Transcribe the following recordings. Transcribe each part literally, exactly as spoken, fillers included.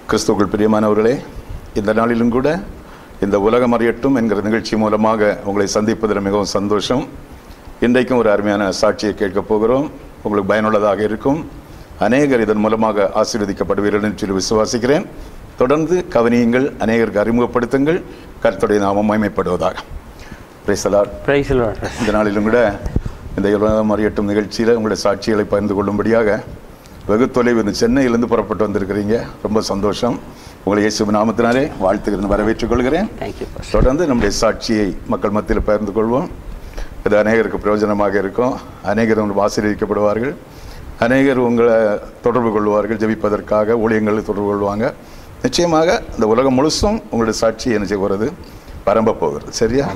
கிறிஸ்துவுக்குள் பிரியமானவர்களே, இந்த நாளிலும் கூட இந்த உலகம் அறியட்டும் என்கிற நிகழ்ச்சி மூலமாக உங்களை சந்திப்பதில் மிகவும் சந்தோஷம். இன்றைக்கும் ஒரு அருமையான சாட்சியை கேட்கப் போகிறோம். உங்களுக்கு பயனுள்ளதாக இருக்கும். அநேகர் இதன் மூலமாக ஆசீர்வதிக்கப்படுவீர்கள் என்று சொல்லி விசுவாசிக்கிறேன். தொடர்ந்து கவனியுங்கள், அநேகருக்கு அறிமுகப்படுத்துங்கள். கர்த்தருடைய நாமம் மகிமைப்படுவதாக. Praise the Lord. Praise the Lord. இந்த நாளிலும் கூட இந்த உலகம் அறியட்டும் நிகழ்ச்சியில் உங்களுடைய சாட்சிகளை பகிர்ந்து கொள்ளும்படியாக வெகு தொலைவு இந்த சென்னையிலிருந்து புறப்பட்டு வந்திருக்கிறீங்க. ரொம்ப சந்தோஷம். உங்களை இயேசு நாமத்தினாலே வாழ்த்துகிறேன், வரவேற்றுக் கொள்கிறேன். தொடர்ந்து நம்முடைய சாட்சியை மக்கள் மத்தியில் பகிர்ந்து கொள்வோம். இது அநேகருக்கு பிரயோஜனமாக இருக்கும். அநேகர் உங்களுக்கு ஆசீர்வதிக்கப்படுவார்கள். அநேகர் உங்களை தொடர்பு கொள்வார்கள், ஜெபிப்பதற்காக ஊழியங்களில் தொடர்பு கொள்வாங்க. நிச்சயமாக இந்த உலகம் முழுசும் உங்களுடைய சாட்சி என்ன செய்கிறது, பரம்ப போகிறது. சரியா?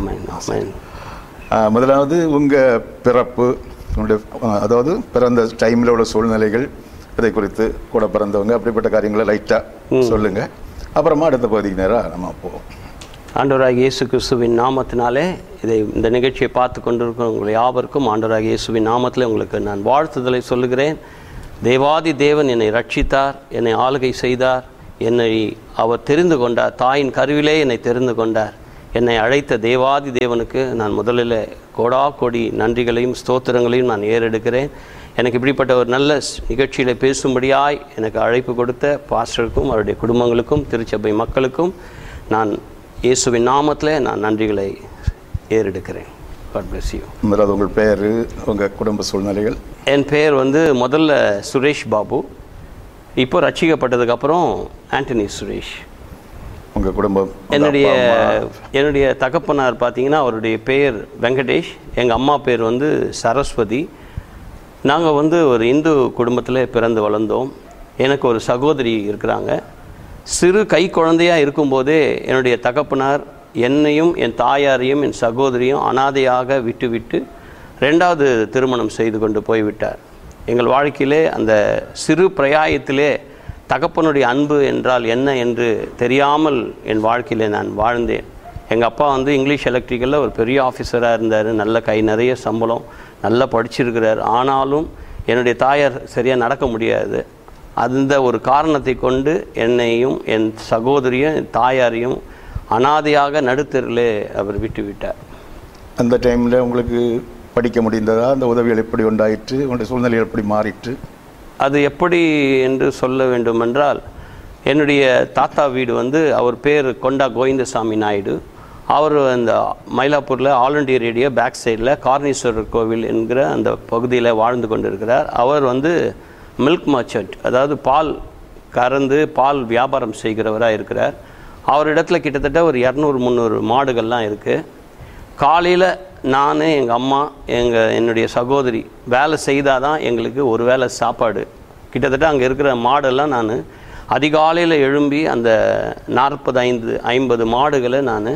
முதலாவது உங்கள் பிறப்பு, உங்களுடைய அதாவது பிறந்த டைமில் உள்ள சூழ்நிலைகள், இதை குறித்து கூட பிறந்தவங்க அப்படிப்பட்ட காரியங்களை லைட்டாக சொல்லுங்கள். அப்புறமா அடுத்த பகுதிக்கு நேராக நம்ம போவோம். ஆண்டவராகிய இயேசு கிறிஸ்துவின் நாமத்தினாலே இதை இந்த நிகழ்ச்சியை பார்த்து கொண்டிருக்கிற உங்களை யாவருக்கும் ஆண்டவராகிய இயேசுவின் நாமத்தில் உங்களுக்கு நான் வாழ்த்துதலை சொல்லுகிறேன். தேவாதி தேவன் என்னை ரட்சித்தார், என்னை ஆளுகை செய்தார், என்னை அவர் தெரிந்து கொண்டார். தாயின் கருவிலே என்னை தெரிந்து கொண்டார். என்னை அழைத்த தேவாதி தேவனுக்கு நான் முதலில் கோடா கோடி நன்றிகளையும் ஸ்தோத்திரங்களையும் நான் ஏறெடுக்கிறேன். எனக்கு இப்படிப்பட்ட ஒரு நல்ல நிகழ்ச்சியில் பேசும்படியாய் எனக்கு அழைப்பு கொடுத்த பாஸ்டருக்கும் அவருடைய குடும்பங்களுக்கும் திருச்சபை மக்களுக்கும் நான் இயேசுவின் நாமத்தில் நான் நன்றிகளை ஏறெடுக்கிறேன். God bless you. முதலாவது உங்கள் பெயர், உங்கள் குடும்ப சூழ்நிலைகள். என் பெயர் வந்து முதல்ல சுரேஷ் பாபு. இப்போ ரட்சிக்கப்பட்டதுக்கப்புறம் ஆண்டனி சுரேஷ். உங்கள் குடும்பம்? என்னுடைய என்னுடைய தகப்பனார் பார்த்தீங்கன்னா அவருடைய பெயர் வெங்கடேஷ். எங்கள் அம்மா பேர் வந்து சரஸ்வதி. நாங்கள் வந்து ஒரு இந்து குடும்பத்தில் பிறந்து வளர்ந்தோம். எனக்கு ஒரு சகோதரி இருக்கிறாங்க. சிறு கை குழந்தையாக இருக்கும்போதே என்னுடைய தகப்பனார் என்னையும் என் தாயாரையும் என் சகோதரியும் அனாதையாக விட்டுவிட்டு ரெண்டாவது திருமணம் செய்து கொண்டு போய்விட்டார். எங்கள் வாழ்க்கையிலே அந்த சிறு பிரயாயத்திலே தகப்பனுடைய அன்பு என்றால் என்ன என்று தெரியாமல் என் வாழ்க்கையிலே நான் வாழ்ந்தேன். எங்கள் அப்பா வந்து இங்கிலீஷ் எலக்ட்ரிக்கலில் ஒரு பெரிய ஆஃபீஸராக இருந்தார். நல்ல கை நிறைய சம்பளம், நல்லா படிச்சிருக்கிறார். ஆனாலும் என்னுடைய தாயார் சரியாக நடக்க முடியாது. அந்த ஒரு காரணத்தை கொண்டு என்னையும் என் சகோதரியும் என் தாயாரையும் அனாதையாக நடுத்தரில் அவர் விட்டு விட்டார். அந்த டைமில் உங்களுக்கு படிக்க முடிந்ததா? அந்த உதவிகள் எப்படி உண்டாயிற்று? உங்களுடைய சூழ்நிலைகள் எப்படி மாறிட்டு? அது எப்படி என்று சொல்ல வேண்டுமென்றால், என்னுடைய தாத்தா வீடு வந்து அவர் பேர் கொண்டா கோவிந்தசாமி நாயுடு. அவர் அந்த மயிலாப்பூரில் ஆல் இண்டியா ரேடியோ பேக் சைடில் கார்னீஸ்வரர் கோவில் என்கிற அந்த பகுதியில் வாழ்ந்து கொண்டிருக்கிறார். அவர் வந்து மில்க் மர்ச்சன்ட், அதாவது பால் கறந்து பால் வியாபாரம் செய்கிறவராக இருக்கிறார். அவரிடத்துல கிட்டத்தட்ட ஒரு இரநூறு முந்நூறு மாடுகள்லாம் இருக்குது. காலையில் நான், எங்கள் அம்மா, எங்கள் என்னுடைய சகோதரி வேலை செய்தால் தான் எங்களுக்கு ஒரு வேளை சாப்பாடு. கிட்டத்தட்ட அங்கே இருக்கிற மாடெல்லாம் நான் அதிகாலையில் எழும்பி அந்த நாற்பது ஐந்து ஐம்பது மாடுகளை நான்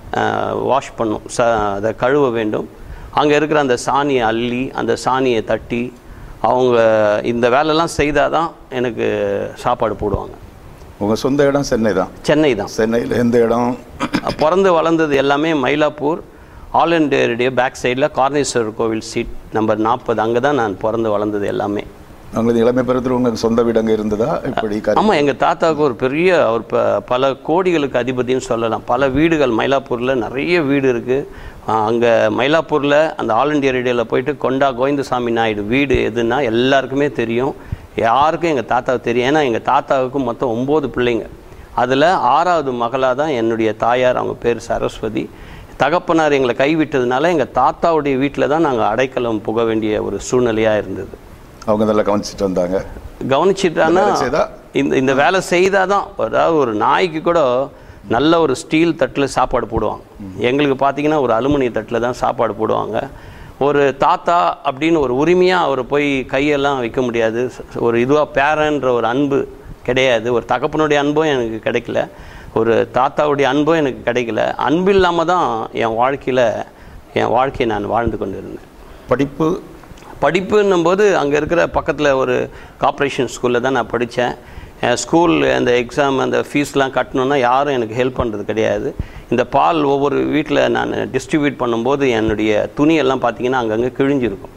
வாஷ் பண்ணும், ச அதை கழுவ வேண்டும். அங்கே இருக்கிற அந்த சாணியை அள்ளி அந்த சாணியை தட்டி அவங்க இந்த வேலைலாம் செய்தால் தான் எனக்கு சாப்பாடு போடுவாங்க. உங்கள் சொந்த இடம் சென்னை தான்? சென்னை தான். சென்னையில் எந்த இடம்? பிறந்து வளர்ந்தது எல்லாமே Mylapore all India radio back சைடில் கார்னீஸ்வரர் கோவில் சீட் நம்பர் நாற்பது. அங்கே தான் நான் பிறந்து வளர்ந்தது எல்லாமே. உங்களுக்கு இளமை பருவத்தில் உங்களுக்கு சொந்த வீடு அங்கே இருந்ததா? இப்படி? ஆமாம், எங்கள் தாத்தாவுக்கு ஒரு பெரிய அவர் ப பல கோடிகளுக்கு அதிபதினு சொல்லலாம். பல வீடுகள் மயிலாப்பூரில் நிறைய வீடு இருக்குது. அங்கே மயிலாப்பூரில் அந்த ஆல் இண்டியா ரேடியோவில் போயிட்டு கொண்டா கோவிந்தசாமி நாயுடு வீடு எதுன்னா எல்லாருக்குமே தெரியும். யாருக்கும் எங்கள் தாத்தாவுக்கு தெரியும். ஏன்னா எங்கள் தாத்தாவுக்கு மொத்தம் ஒம்பது பிள்ளைங்க. அதில் ஆறாவது மகளாக தான் என்னுடைய தாயார், அவங்க பேர் சரஸ்வதி. தகப்பனார் எங்களை கைவிட்டதுனால எங்கள் தாத்தாவுடைய வீட்டில் தான் நாங்கள் அடைக்கலம் புக வேண்டிய ஒரு சூழ்நிலையாக இருந்தது. அவங்க நல்லா கவனிச்சுட்டு வந்தாங்க? கவனிச்சுட்டானா இந்த இந்த வேலை செய்தால் தான், அதாவது ஒரு நாய்க்கு கூட நல்ல ஒரு ஸ்டீல் தட்டில் சாப்பாடு போடுவாங்க. எங்களுக்கு பார்த்திங்கன்னா ஒரு அலுமினிய தட்டில் தான் சாப்பாடு போடுவாங்க. ஒரு தாத்தா அப்படின்னு ஒரு உரிமையாக அவர் போய் கையெல்லாம் வைக்க முடியாது. ஒரு இதுவாக பேரன்ற ஒரு அன்பு கிடையாது. ஒரு தகப்பனுடைய அன்பும் எனக்கு கிடைக்கல, ஒரு தாத்தாவுடைய அன்பும் எனக்கு கிடைக்கல. அன்பு இல்லாமல் தான் என் வாழ்க்கையில் என் வாழ்க்கையை நான் வாழ்ந்து கொண்டு இருந்தேன். படிப்பு படிப்புன்னும் போது அங்கே இருக்கிற பக்கத்தில் ஒரு கார்ப்பரேஷன் ஸ்கூலில் தான் நான் படித்தேன். ஸ்கூல் அந்த எக்ஸாம் அந்த ஃபீஸ்லாம் கட்டணுன்னா யாரும் எனக்கு ஹெல்ப் பண்ணுறது கிடையாது. இந்த பால் ஒவ்வொரு வீட்டில் நான் டிஸ்ட்ரிபியூட் பண்ணும்போது என்னுடைய துணியெல்லாம் பார்த்திங்கன்னா அங்கங்கே கிழிஞ்சிருக்கும்.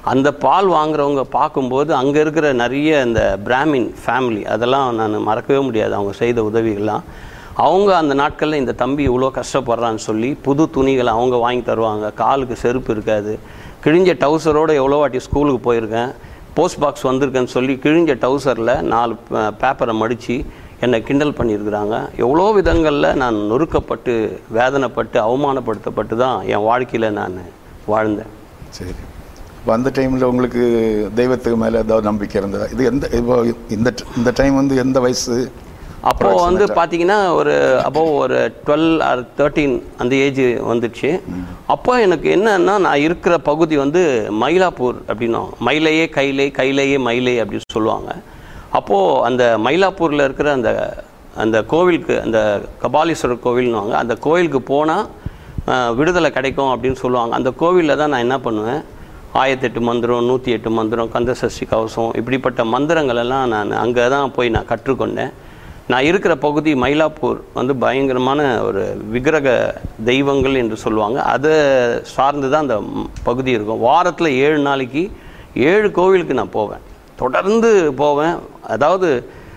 அந்த பால் வாங்குறவங்க பார்க்கும்போது அங்கே இருக்கிற நிறைய இந்த பிராமின் ஃபேமிலி அதெல்லாம் நான் மறக்கவே முடியாது. அவங்க செய்த உதவிகள்லாம் அவங்க அந்த நாட்களில் இந்த தம்பி இவ்வளோ கஷ்டப்படுறான்னு சொல்லி புது துணிகளை அவங்க வாங்கி தருவாங்க. காலுக்கு செருப்பு இருக்காது. கிழிஞ்ச டவுசரோடு எவ்வளோ வாட்டி ஸ்கூலுக்கு போயிருக்கேன். போஸ்ட் பாக்ஸ் வந்திருக்கேன்னு சொல்லி கிழிஞ்ச டவுசரில் நாலு பேப்பரை மடித்து என்னை கிண்டல் பண்ணியிருக்கிறாங்க. எவ்வளோ விதங்களில் நான் நொறுக்கப்பட்டு வேதனைப்பட்டு அவமானப்படுத்தப்பட்டு தான் என் வாழ்க்கையில் நான் வாழ்ந்தேன். சரி, இப்போ அந்த டைமில் உங்களுக்கு தெய்வத்துக்கு மேலே ஏதாவது நம்பிக்கை இருந்ததா? இது எந்த இப்போ இந்த இந்த டைம் வந்து எந்த வயசு? அப்போது வந்து பார்த்தீங்கன்னா ஒரு அப்போ ஒரு டுவெல் ஆர் தேர்ட்டீன் அந்த ஏஜ் வந்துடுச்சு. அப்போ எனக்கு என்னன்னா நான் இருக்கிற பகுதி வந்து மயிலாப்பூர் அப்படின்னா மயிலையே கைலை கைலையே மயிலை அப்படின்னு சொல்லுவாங்க. அப்போது அந்த மயிலாப்பூரில் இருக்கிற அந்த அந்த கோவிலுக்கு அந்த கபாலீஸ்வரர் கோவில்னுவாங்க. அந்த கோவிலுக்கு போனால் விடுதலை கிடைக்கும் அப்படின்னு சொல்லுவாங்க. அந்த கோவிலில் தான் நான் என்ன பண்ணுவேன், ஆயிரத்தெட்டு மந்திரம், நூற்றி எட்டு மந்திரம், கந்தசஷ்டி கவசம், இப்படிப்பட்ட மந்திரங்கள் எல்லாம் நான் அங்கே தான் போய் நான் கற்றுக்கொண்டேன். நான் இருக்கிற பகுதி மயிலாப்பூர் வந்து பயங்கரமான ஒரு விக்கிரக தெய்வங்கள் என்று சொல்லுவாங்க. அதை சார்ந்து தான் அந்த பகுதி இருக்கும். வாரத்தில் ஏழு நாளைக்கு ஏழு கோவிலுக்கு நான் போவேன், தொடர்ந்து போவேன். அதாவது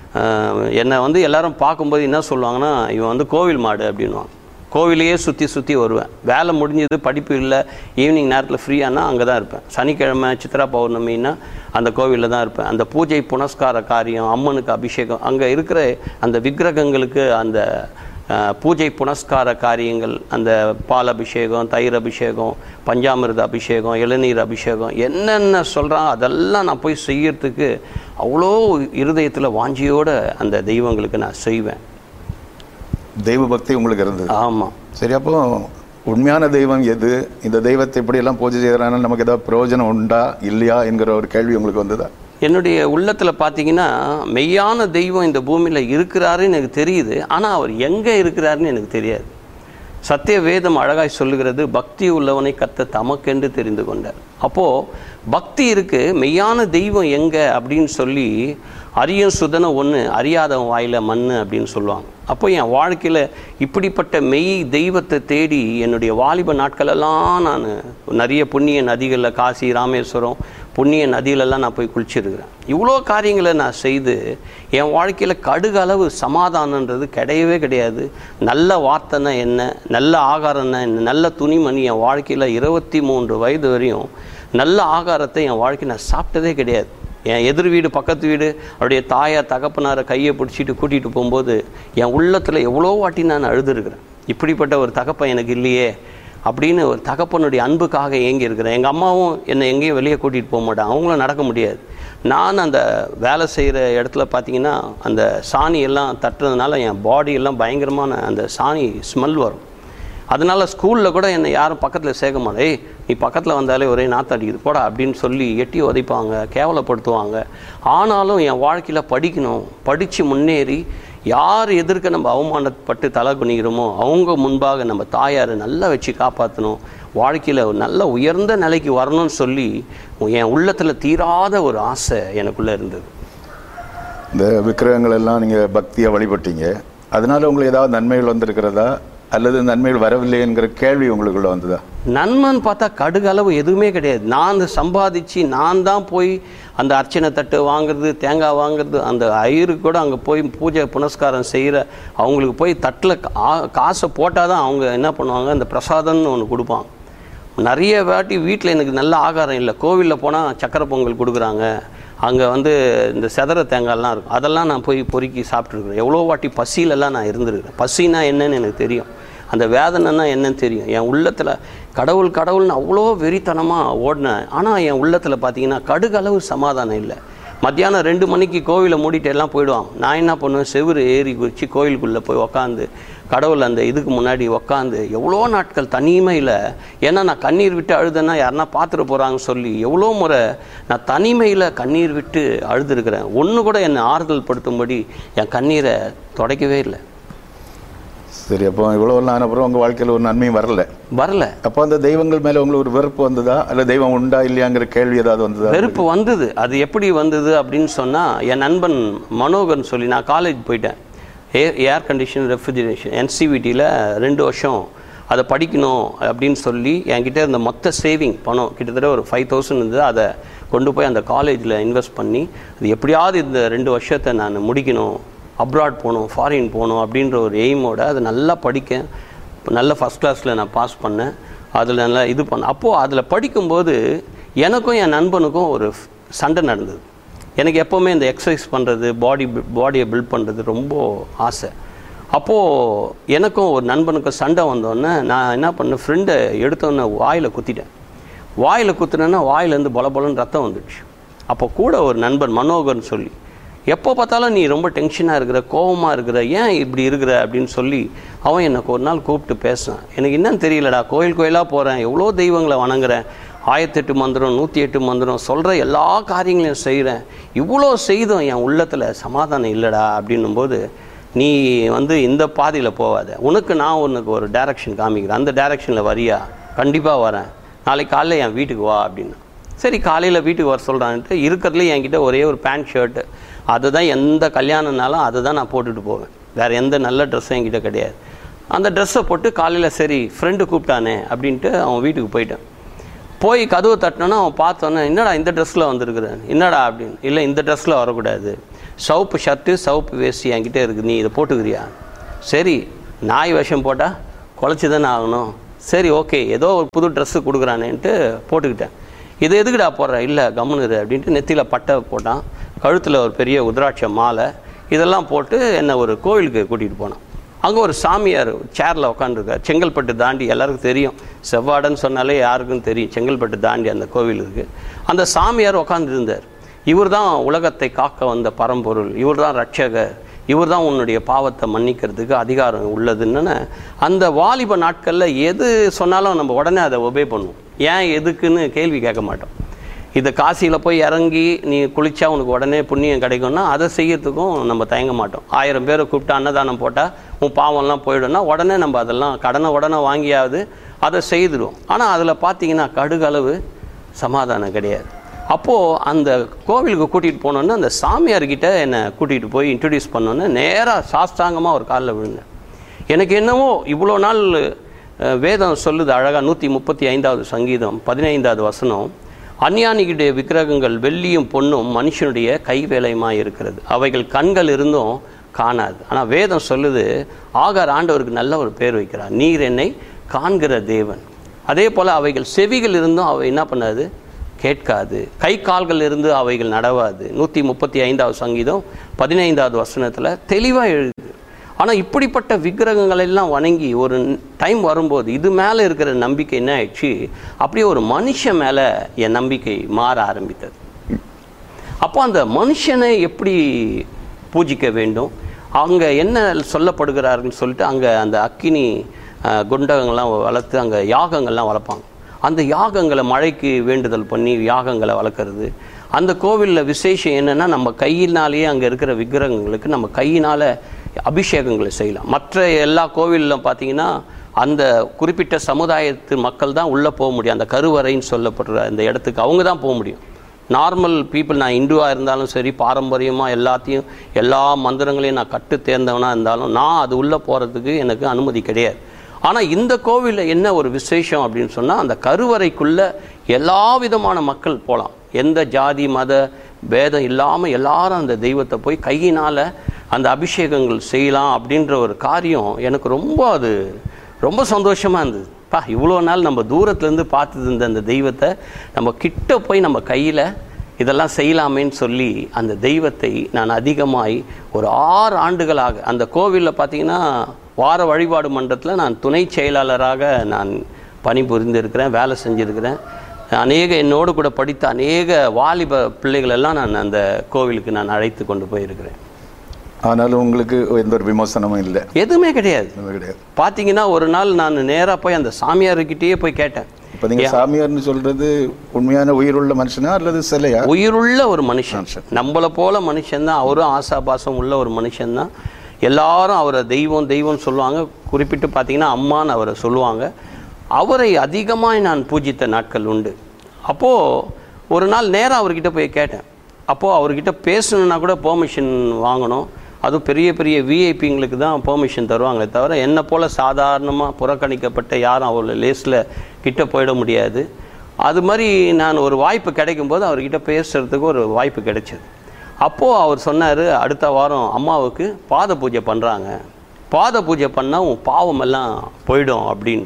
என்னை வந்து எல்லாரும் பார்க்கும்போது என்ன சொல்லுவாங்கன்னா, இவன் வந்து கோவில் மாடு அப்படின்வாங்க. கோவிலையே சுற்றி சுற்றி வருவேன். வேலை முடிஞ்சது, படிப்பு இல்லை, ஈவினிங் நேரத்தில் ஃப்ரீயானா அங்கே தான் இருப்பேன். சனிக்கிழமை சித்ரா பௌர்ணமின்னா அந்த கோவிலில் தான் இருப்பேன். அந்த பூஜை புனஸ்கார காரியம், அம்மனுக்கு அபிஷேகம், அங்கே இருக்கிற அந்த விக்கிரகங்களுக்கு அந்த பூஜை புனஸ்கார காரியங்கள், அந்த பால் அபிஷேகம், தயிர் அபிஷேகம், பஞ்சாமிர்த அபிஷேகம், இளநீர் அபிஷேகம், என்னென்ன சொல்கிறாங்க அதெல்லாம் நான் போய் செய்யறதுக்கு அவ்வளோ இருதயத்தில் வாஞ்சியோடு அந்த தெய்வங்களுக்கு நான் செய்வேன். தெய்வ பக்தி உங்களுக்கு இருந்தது? ஆமாம். சரி, அப்போ உண்மையான தெய்வம் எது, இந்த தெய்வத்தை இப்படியெல்லாம் பூஜை செய்கிறாங்கன்னா நமக்கு ஏதாவது பிரயோஜனம் உண்டா இல்லையா என்கிற ஒரு கேள்வி உங்களுக்கு வந்ததா? என்னுடைய உள்ளத்தில் பார்த்தீங்கன்னா மெய்யான தெய்வம் இந்த பூமியில் இருக்கிறாருன்னு எனக்கு தெரியுது. ஆனால் அவர் எங்கே இருக்கிறாருன்னு எனக்கு தெரியாது. சத்திய வேதம் அழகாய் சொல்லுகிறது, பக்தி உள்ளவனை கர்த்தர் தமக்கென்று தெரிந்து கொண்டார். அப்போது பக்தி இருக்குது, மெய்யான தெய்வம் எங்கே அப்படின்னு சொல்லி அரியன் சுதனை ஒன்று அறியாதவன் வாயில் மண் அப்படின்னு சொல்லுவாங்க. அப்போ என் வாழ்க்கையில் இப்படிப்பட்ட மெய் தெய்வத்தை தேடி என்னுடைய வாலிப நாட்களெல்லாம் நான் நிறைய புண்ணிய நதிகளில், காசி, ராமேஸ்வரம் புண்ணிய நதியிலெல்லாம் நான் போய் குளிச்சிருக்கிறேன். இவ்வளோ காரியங்களை நான் செய்து என் வாழ்க்கையில் கடுகளவு சமாதானன்றது கிடையவே கிடையாது. நல்ல வார்த்தைன்னா என்ன, நல்ல ஆகாரம்னா என்ன, நல்ல துணிமணி என் வாழ்க்கையில் இருபத்தி மூன்று வயது வரையும் நல்ல ஆகாரத்தை என் வாழ்க்கையில் நான் சாப்பிட்டதே கிடையாது. என் எதிர் வீடு பக்கத்து வீடு அவருடைய தாயார் தகப்பனாரை கையை பிடிச்சிட்டு கூட்டிகிட்டு போகும்போது என் உள்ளத்தில் எவ்வளோ வாட்டி நான் அழுதுருக்கிறேன். இப்படிப்பட்ட ஒரு தகப்பன் எனக்கு இல்லையே அப்படின்னு ஒரு தகப்பனுடைய அன்புக்காக ஏங்கி இருக்கிறேன். எங்கள் அம்மாவும் என்னை எங்கேயும் வெளியே கூட்டிகிட்டு போக மாட்டாங்க, அவங்களும் நடக்க முடியாது. நான் அந்த வேலை செய்கிற இடத்துல பார்த்திங்கன்னா அந்த சாணி எல்லாம் தட்டுறதுனால என் பாடி எல்லாம் பயங்கரமான அந்த சாணி ஸ்மெல் வரும். அதனால் ஸ்கூலில் கூட என்னை யாரும் பக்கத்தில் சேர்க்க மாட்டேன். ஏய், நீ பக்கத்தில் வந்தாலே ஒரே நாற்று அடிக்குது போடா அப்படின்னு சொல்லி எட்டி உதைப்பாங்க, கேவலப்படுத்துவாங்க. ஆனாலும் என் வாழ்க்கையில் படிக்கணும், படித்து முன்னேறி யார் எதிர்க்க நம்ம அவமானப்பட்டு தலை குனிகிறோமோ அவங்க முன்பாக நம்ம தாயாரை நல்லா வச்சு காப்பாற்றணும், வாழ்க்கையில் ஒரு நல்ல உயர்ந்த நிலைக்கு வரணும்னு சொல்லி என் உள்ளத்தில் தீராத ஒரு ஆசை எனக்குள்ளே இருந்தது. இந்த விக்கிரகங்கள் எல்லாம் நீங்கள் பக்தியாக வழிபட்டீங்க, அதனால உங்களுக்கு ஏதாவது நன்மைகள் வந்திருக்கிறதா அல்லது நன்மைகள் வரவில்லை என்கிற கேள்வி உங்களுக்குள்ள வந்ததா? நன்மைன்னு பார்த்தா கடுகளவு எதுவுமே கிடையாது. நான் சம்பாதிச்சு நான் தான் போய் அந்த அர்ச்சனை தட்டு வாங்குறது, தேங்காய் வாங்குறது, அந்த ஐயருக்கு கூட அங்கே போய் பூஜை புனஸ்காரம் செய்கிற அவங்களுக்கு போய் தட்டில் காசை போட்டால் தான் அவங்க என்ன பண்ணுவாங்க, அந்த பிரசாதம்னு ஒன்று கொடுப்பாங்க. நிறைய வாட்டி வீட்டில் எனக்கு நல்ல ஆகாரம் இல்லை, கோவிலில் போனால் சக்கரை பொங்கல் கொடுக்குறாங்க, அங்கே வந்து இந்த செதற தேங்காய்லாம் இருக்கும், அதெல்லாம் நான் போய் பொறுக்கி சாப்பிட்ருக்குறேன். எவ்வளோ வாட்டி பசியிலெல்லாம் நான் இருந்துருக்கிறேன். பசினா என்னன்னு எனக்கு தெரியும், அந்த வேதனைன்னா என்னன்னு தெரியும். என் உள்ளத்தில் கடவுள் கடவுள்னு அவ்வளோ வெறித்தனமாக ஓடினேன். ஆனால் என் உள்ளத்தில் பார்த்தீங்கன்னா கடுகளவு சமாதானம் இல்லை. மத்தியானம் ரெண்டு மணிக்கு கோவிலை மூடிட்டு எல்லாம் போயிடுவாங்க. நான் என்ன பண்ணுவேன், செவுறு ஏறி குறித்து கோயிலுக்குள்ளே போய் உக்காந்து கடவுள் அந்த இதுக்கு முன்னாடி உக்காந்து எவ்வளோ நாட்கள் தனிமையில், ஏன்னா நான் கண்ணீர் விட்டு அழுதேன்னா யாருன்னா பார்த்துட்டு போகிறாங்கன்னு சொல்லி எவ்வளோ முறை நான் தனிமையில் கண்ணீர் விட்டு அழுதுருக்கிறேன். ஒன்று கூட என்னை ஆறுதல் படுத்தும்படி என் கண்ணீரை துடைக்கவே இல்லை. சரி, அப்போ இவ்வளோலாம் ஆனப்புறம் உங்கள் வாழ்க்கையில் ஒரு நன்மையும் வரல வரல அப்போ அந்த தெய்வங்கள் மேலே உங்களுக்கு ஒரு வெறுப்பு வந்ததா, அல்ல தெய்வம் உண்டா இல்லையாங்கிற கேள்வி ஏதாவது வந்ததா? வெறுப்பு வந்தது. அது எப்படி வந்தது அப்படின்னு சொன்னால், என் நண்பன் மனோகர்னு சொல்லி, நான் காலேஜ் போயிட்டேன், ஏர் ஏர் கண்டிஷன் ரெஃப்ரிஜரேஷன் என்சிவிடியில் ரெண்டு வருஷம் அதை படிக்கணும் அப்படின்னு சொல்லி என்கிட்ட இருந்த மொத்த சேவிங் பணம் கிட்டத்தட்ட ஒரு ஃபைவ் தௌசண்ட் இருந்தது. அதை கொண்டு போய் அந்த காலேஜில் இன்வெஸ்ட் பண்ணி அது எப்படியாவது இந்த ரெண்டு வருஷத்தை நான் முடிக்கணும், அப்ராட் போகணும், ஃபாரின் போகணும் அப்படின்ற ஒரு எய்மோடு அதை நல்லா படிக்க நல்ல ஃபஸ்ட் கிளாஸில் நான் பாஸ் பண்ணேன். அதில் நல்லா இது பண்ணேன். அப்போது அதில் படிக்கும்போது எனக்கும் என் நண்பனுக்கும் ஒரு சண்டை நடந்தது. எனக்கு எப்போவுமே இந்த எக்ஸசைஸ் பண்ணுறது, பாடி பாடியை பில்ட் பண்ணுறது ரொம்ப ஆசை. அப்போது எனக்கும் ஒரு நண்பனுக்கும் சண்டை வந்தோடனே நான் என்ன பண்ணேன், ஃப்ரெண்டை எடுத்தோன்னே வாயில் குத்திட்டேன். வாயில் குத்துனேன்னா வாயிலேருந்து பொல பொலன்னு ரத்தம் வந்துடுச்சு. அப்போ கூட ஒரு நண்பன் மனோகர்னு சொல்லி, எப்போ பார்த்தாலும் நீ ரொம்ப டென்ஷனாக இருக்கிற, கோபமாக இருக்கிற, ஏன் இப்படி இருக்கிற அப்படின்னு சொல்லி அவன் எனக்கு ஒரு நாள் கூப்பிட்டு பேசினான். எனக்கு என்னன்னு தெரியலடா, கோயில் கோயிலாக போகிறேன், எவ்வளோ தெய்வங்களை வணங்குறேன், ஆயிரத்தெட்டு மந்திரம் நூற்றி எட்டு மந்திரம் சொல்கிற எல்லா காரியங்களையும் செய்கிறேன், இவ்வளோ செய்தும் என் உள்ளத்தில் சமாதானம் இல்லைடா அப்படின்னும்போது, நீ வந்து இந்த பாதையில் போகாத, உனக்கு நான் உனக்கு ஒரு டைரக்ஷன் காமிக்கிறேன், அந்த டைரக்ஷனில் வரியா? கண்டிப்பாக வரேன், நாளைக்கு காலையில் என் வீட்டுக்கு வா அப்படின்னு. சரி, காலையில் வீட்டுக்கு வர சொல்கிறான்ட்டு இருக்கிறதுல என்கிட்ட ஒரே ஒரு பேண்ட் ஷர்ட்டு, அதுதான் எந்த கல்யாணம்னாலும் அதை தான் நான் போட்டுட்டு போவேன், வேறு எந்த நல்ல ட்ரெஸ்ஸும் என்கிட்ட கிடையாது. அந்த ட்ரெஸ்ஸை போட்டு காலையில் சரி ஃப்ரெண்டு கூப்பிட்டானே அப்படின்ட்டு அவன் வீட்டுக்கு போயிட்டேன். போய் கதவு தட்டினோன்னா அவன் பார்த்தோன்னே, என்னடா இந்த ட்ரெஸ்ஸில் வந்திருக்குறேன், என்னடா அப்படின்னு. இல்லை, இந்த ட்ரெஸ்ஸில் வரக்கூடாது, சவுப்பு ஷர்ட்டு சவுப்பு வேஷ்டி என்கிட்ட இருக்குது, நீ இதை போட்டுக்கிறியா? சரி, நாய் வேஷம் போட்டால் குலைச்சி தானே ஆகணும், சரி ஓகே ஏதோ ஒரு புது ட்ரெஸ்ஸு கொடுக்குறானேன்ட்டு போட்டுக்கிட்டேன். இது எதுக்குடா போடுற? இல்லை கம்முனுரு அப்படின்ட்டு நெத்தியில் பட்டை போட்டான், கழுத்தில் ஒரு பெரிய உத்ராட்ச மாலை, இதெல்லாம் போட்டு என்னை ஒரு கோவிலுக்கு கூட்டிகிட்டு போனான். அங்கே ஒரு சாமியார் சேரில் உட்காந்துருக்கார். செங்கல்பட்டு தாண்டி எல்லாருக்கும் தெரியும், செவ்வாடன்னு சொன்னாலே யாருக்கும் தெரியும், செங்கல்பட்டு தாண்டி அந்த கோவில் இருக்குது. அந்த சாமியார் உட்காந்து இருந்தார். இவர் தான் உலகத்தை காக்க வந்த பரம்பொருள், இவர் தான் ரட்சகர், இவர் தான் உன்னுடைய பாவத்தை மன்னிக்கிறதுக்கு அதிகாரம் உள்ளதுன்னு. அந்த வாலிப நாட்களில் எது சொன்னாலும் நம்ம உடனே அதை ஒபே பண்ணுவோம். ஏன் எதுக்குன்னு கேள்வி கேட்க மாட்டோம். இதை காசியில் போய் இறங்கி நீ குளித்தா உனக்கு உடனே புண்ணியம் கிடைக்கும்னா அதை செய்யறதுக்கும் நம்ம தயங்க மாட்டோம். ஆயிரம் பேரை கூப்பிட்டு அன்னதானம் போட்டால் உன் பாவம்லாம் போயிடும்னா உடனே நம்ம அதெல்லாம் கடனை உடனே வாங்கியாவது அதை செய்துடும். ஆனால் அதில் பார்த்தீங்கன்னா கடுகளவு சமாதானம் கிடையாது. அப்போது அந்த கோவிலுக்கு கூட்டிகிட்டு போனோன்னே அந்த சாமியார்கிட்ட என்னை கூட்டிகிட்டு போய் இன்ட்ரடியூஸ் பண்ணோன்னே நேராக சாஸ்தாங்கமாக ஒரு காலில் விழுந்தேன். எனக்கு என்னவோ இவ்வளோ நாள் வேதம் சொல்லுது அழகாக, நூற்றி முப்பத்தி ஐந்தாவது சங்கீதம் பதினைந்தாவது வசனம், அஞ்ஞானிகளுடைய விக்கிரகங்கள் வெள்ளியும் பொன்னும் மனுஷனுடைய கைவேலையுமாக இருக்கிறது, அவைகள் கண்கள் இருந்தும் காணாது. ஆனால் வேதம் சொல்லுது, ஆகார் ஆண்டவருக்கு நல்ல ஒரு பேர் வைக்கிறார், நீர் என்னை காண்கிற தேவன். அதே போல் அவைகள் செவிகள் இருந்தும் அவை என்ன பண்ணாது, கேட்காது, கை கால்கள் இருந்து அவைகள் நடவாது. நூற்றி முப்பத்தி ஐந்தாவது சங்கீதம் பதினைந்தாவது வசனத்தில் தெளிவாக எழுது. ஆனால் இப்படிப்பட்ட விக்கிரகங்கள் எல்லாம் வணங்கி ஒரு டைம் வரும்போது இது மேலே இருக்கிற நம்பிக்கை என்ன ஆயிடுச்சு, அப்படியே ஒரு மனுஷன் மேலே என் நம்பிக்கை மாற ஆரம்பித்தது. அப்போ அந்த மனுஷனை எப்படி பூஜிக்க வேண்டும், அங்கே என்ன சொல்லப்படுகிறார்கள்னு சொல்லிட்டு அங்கே அந்த அக்கினி குண்டங்கள்லாம் வளர்த்து அங்கே யாகங்கள்லாம் வளர்ப்பாங்க. அந்த யாகங்களை மழைக்கு வேண்டுதல் பண்ணி யாகங்களை வளர்க்குறது. அந்த கோவிலில் விசேஷம் என்னென்னா, நம்ம கையினாலேயே அங்கே இருக்கிற விக்கிரகங்களுக்கு நம்ம கையினால் அபிஷேகங்களை செய்யலாம். மற்ற எல்லா கோவிலில் பார்த்தீங்கன்னா அந்த குறிப்பிட்ட சமுதாயத்து மக்கள் தான் உள்ளே போக முடியும். அந்த கருவறைன்னு சொல்லப்படுற அந்த இடத்துக்கு அவங்க தான் போக முடியும். நார்மல் பீப்புள், நான் இந்துவாக இருந்தாலும் சரி, பாரம்பரியமாக எல்லாத்தையும் எல்லா மந்திரங்களையும் நான் கற்று தேர்ந்தவனாக இருந்தாலும் நான் அது உள்ளே போகிறதுக்கு எனக்கு அனுமதி கிடையாது. ஆனால் இந்த கோவிலில் என்ன ஒரு விசேஷம் அப்படின்னு சொன்னால், அந்த கருவறைக்குள்ளே எல்லா விதமான மக்கள் போகலாம். எந்த ஜாதி மத பேதம் இல்லாமல் எல்லாரும் அந்த தெய்வத்தை போய் கையினால் அந்த அபிஷேகங்கள் செய்யலாம் அப்படின்ற ஒரு காரியம் எனக்கு ரொம்ப அது ரொம்ப சந்தோஷமாக இருந்தது. பா, இவ்வளோ நாள் நம்ம தூரத்துலேருந்து பார்த்துட்டு இருந்த அந்த தெய்வத்தை நம்ம கிட்ட போய் நம்ம கையில் இதெல்லாம் செய்யலாமேன்னு சொல்லி அந்த தெய்வத்தை நான் அதிகமாகி ஒரு ஆறு ஆண்டுகளாக அந்த கோவிலில் பார்த்தீங்கன்னா வார வழிபாடு மன்றத்தில் நான் துணை செயலாளராக நான் பணிபுரிந்திருக்கிறேன், வேலை செஞ்சுருக்கிறேன். அநேக என்னோடு கூட படித்த அநேக வாலிப பிள்ளைகளெல்லாம் நான் அந்த கோவிலுக்கு நான் அழைத்து கொண்டு போயிருக்கிறேன். ஆனாலும் உங்களுக்கு எந்த ஒரு விமர்சனமும் இல்லை? எதுவுமே கிடையாது. கிடையாது. பார்த்தீங்கன்னா ஒரு நாள் நான் நேராக போய் அந்த சாமியார்கிட்டயே போய் கேட்டேன். இப்போ நீங்கள் சாமியார்னு சொல்கிறது உண்மையான உயிருள்ள மனுஷனா அல்லது சிலையா? உயிருள்ள ஒரு மனுஷன், நம்மளை போல மனுஷன்தான். அவரும் ஆசாபாசம் உள்ள ஒரு மனுஷன்தான். எல்லாரும் அவரை தெய்வம் தெய்வம்னு சொல்லுவாங்க. குறிப்பிட்டு பார்த்தீங்கன்னா அம்மான்னு அவரை சொல்லுவாங்க. அவரை அதிகமாக நான் பூஜித்த நாட்கள் உண்டு. அப்போது ஒரு நாள் நேராக அவர்கிட்ட போய் கேட்டேன். அப்போது அவர்கிட்ட பேசணுன்னா கூட பெர்மிஷன் வாங்கணும். அதுவும் பெரிய பெரிய விஐபிங்களுக்கு தான் பெர்மிஷன் தருவாங்களே தவிர என்னை போல் சாதாரணமாக புறக்கணிக்கப்பட்ட யாரும் அவ்வளோ லேஸில் கிட்ட போயிட முடியாது. அது மாதிரி நான் ஒரு வாய்ப்பு கிடைக்கும்போது அவர்கிட்ட பேசுகிறதுக்கு ஒரு வாய்ப்பு கிடைச்சிது. அப்போது அவர் சொன்னார், அடுத்த வாரம் அம்மாவுக்கு பாத பூஜை பண்ணுறாங்க, பாத பூஜை பண்ணால் உன் பாவமெல்லாம் போயிடும் அப்படின்னு.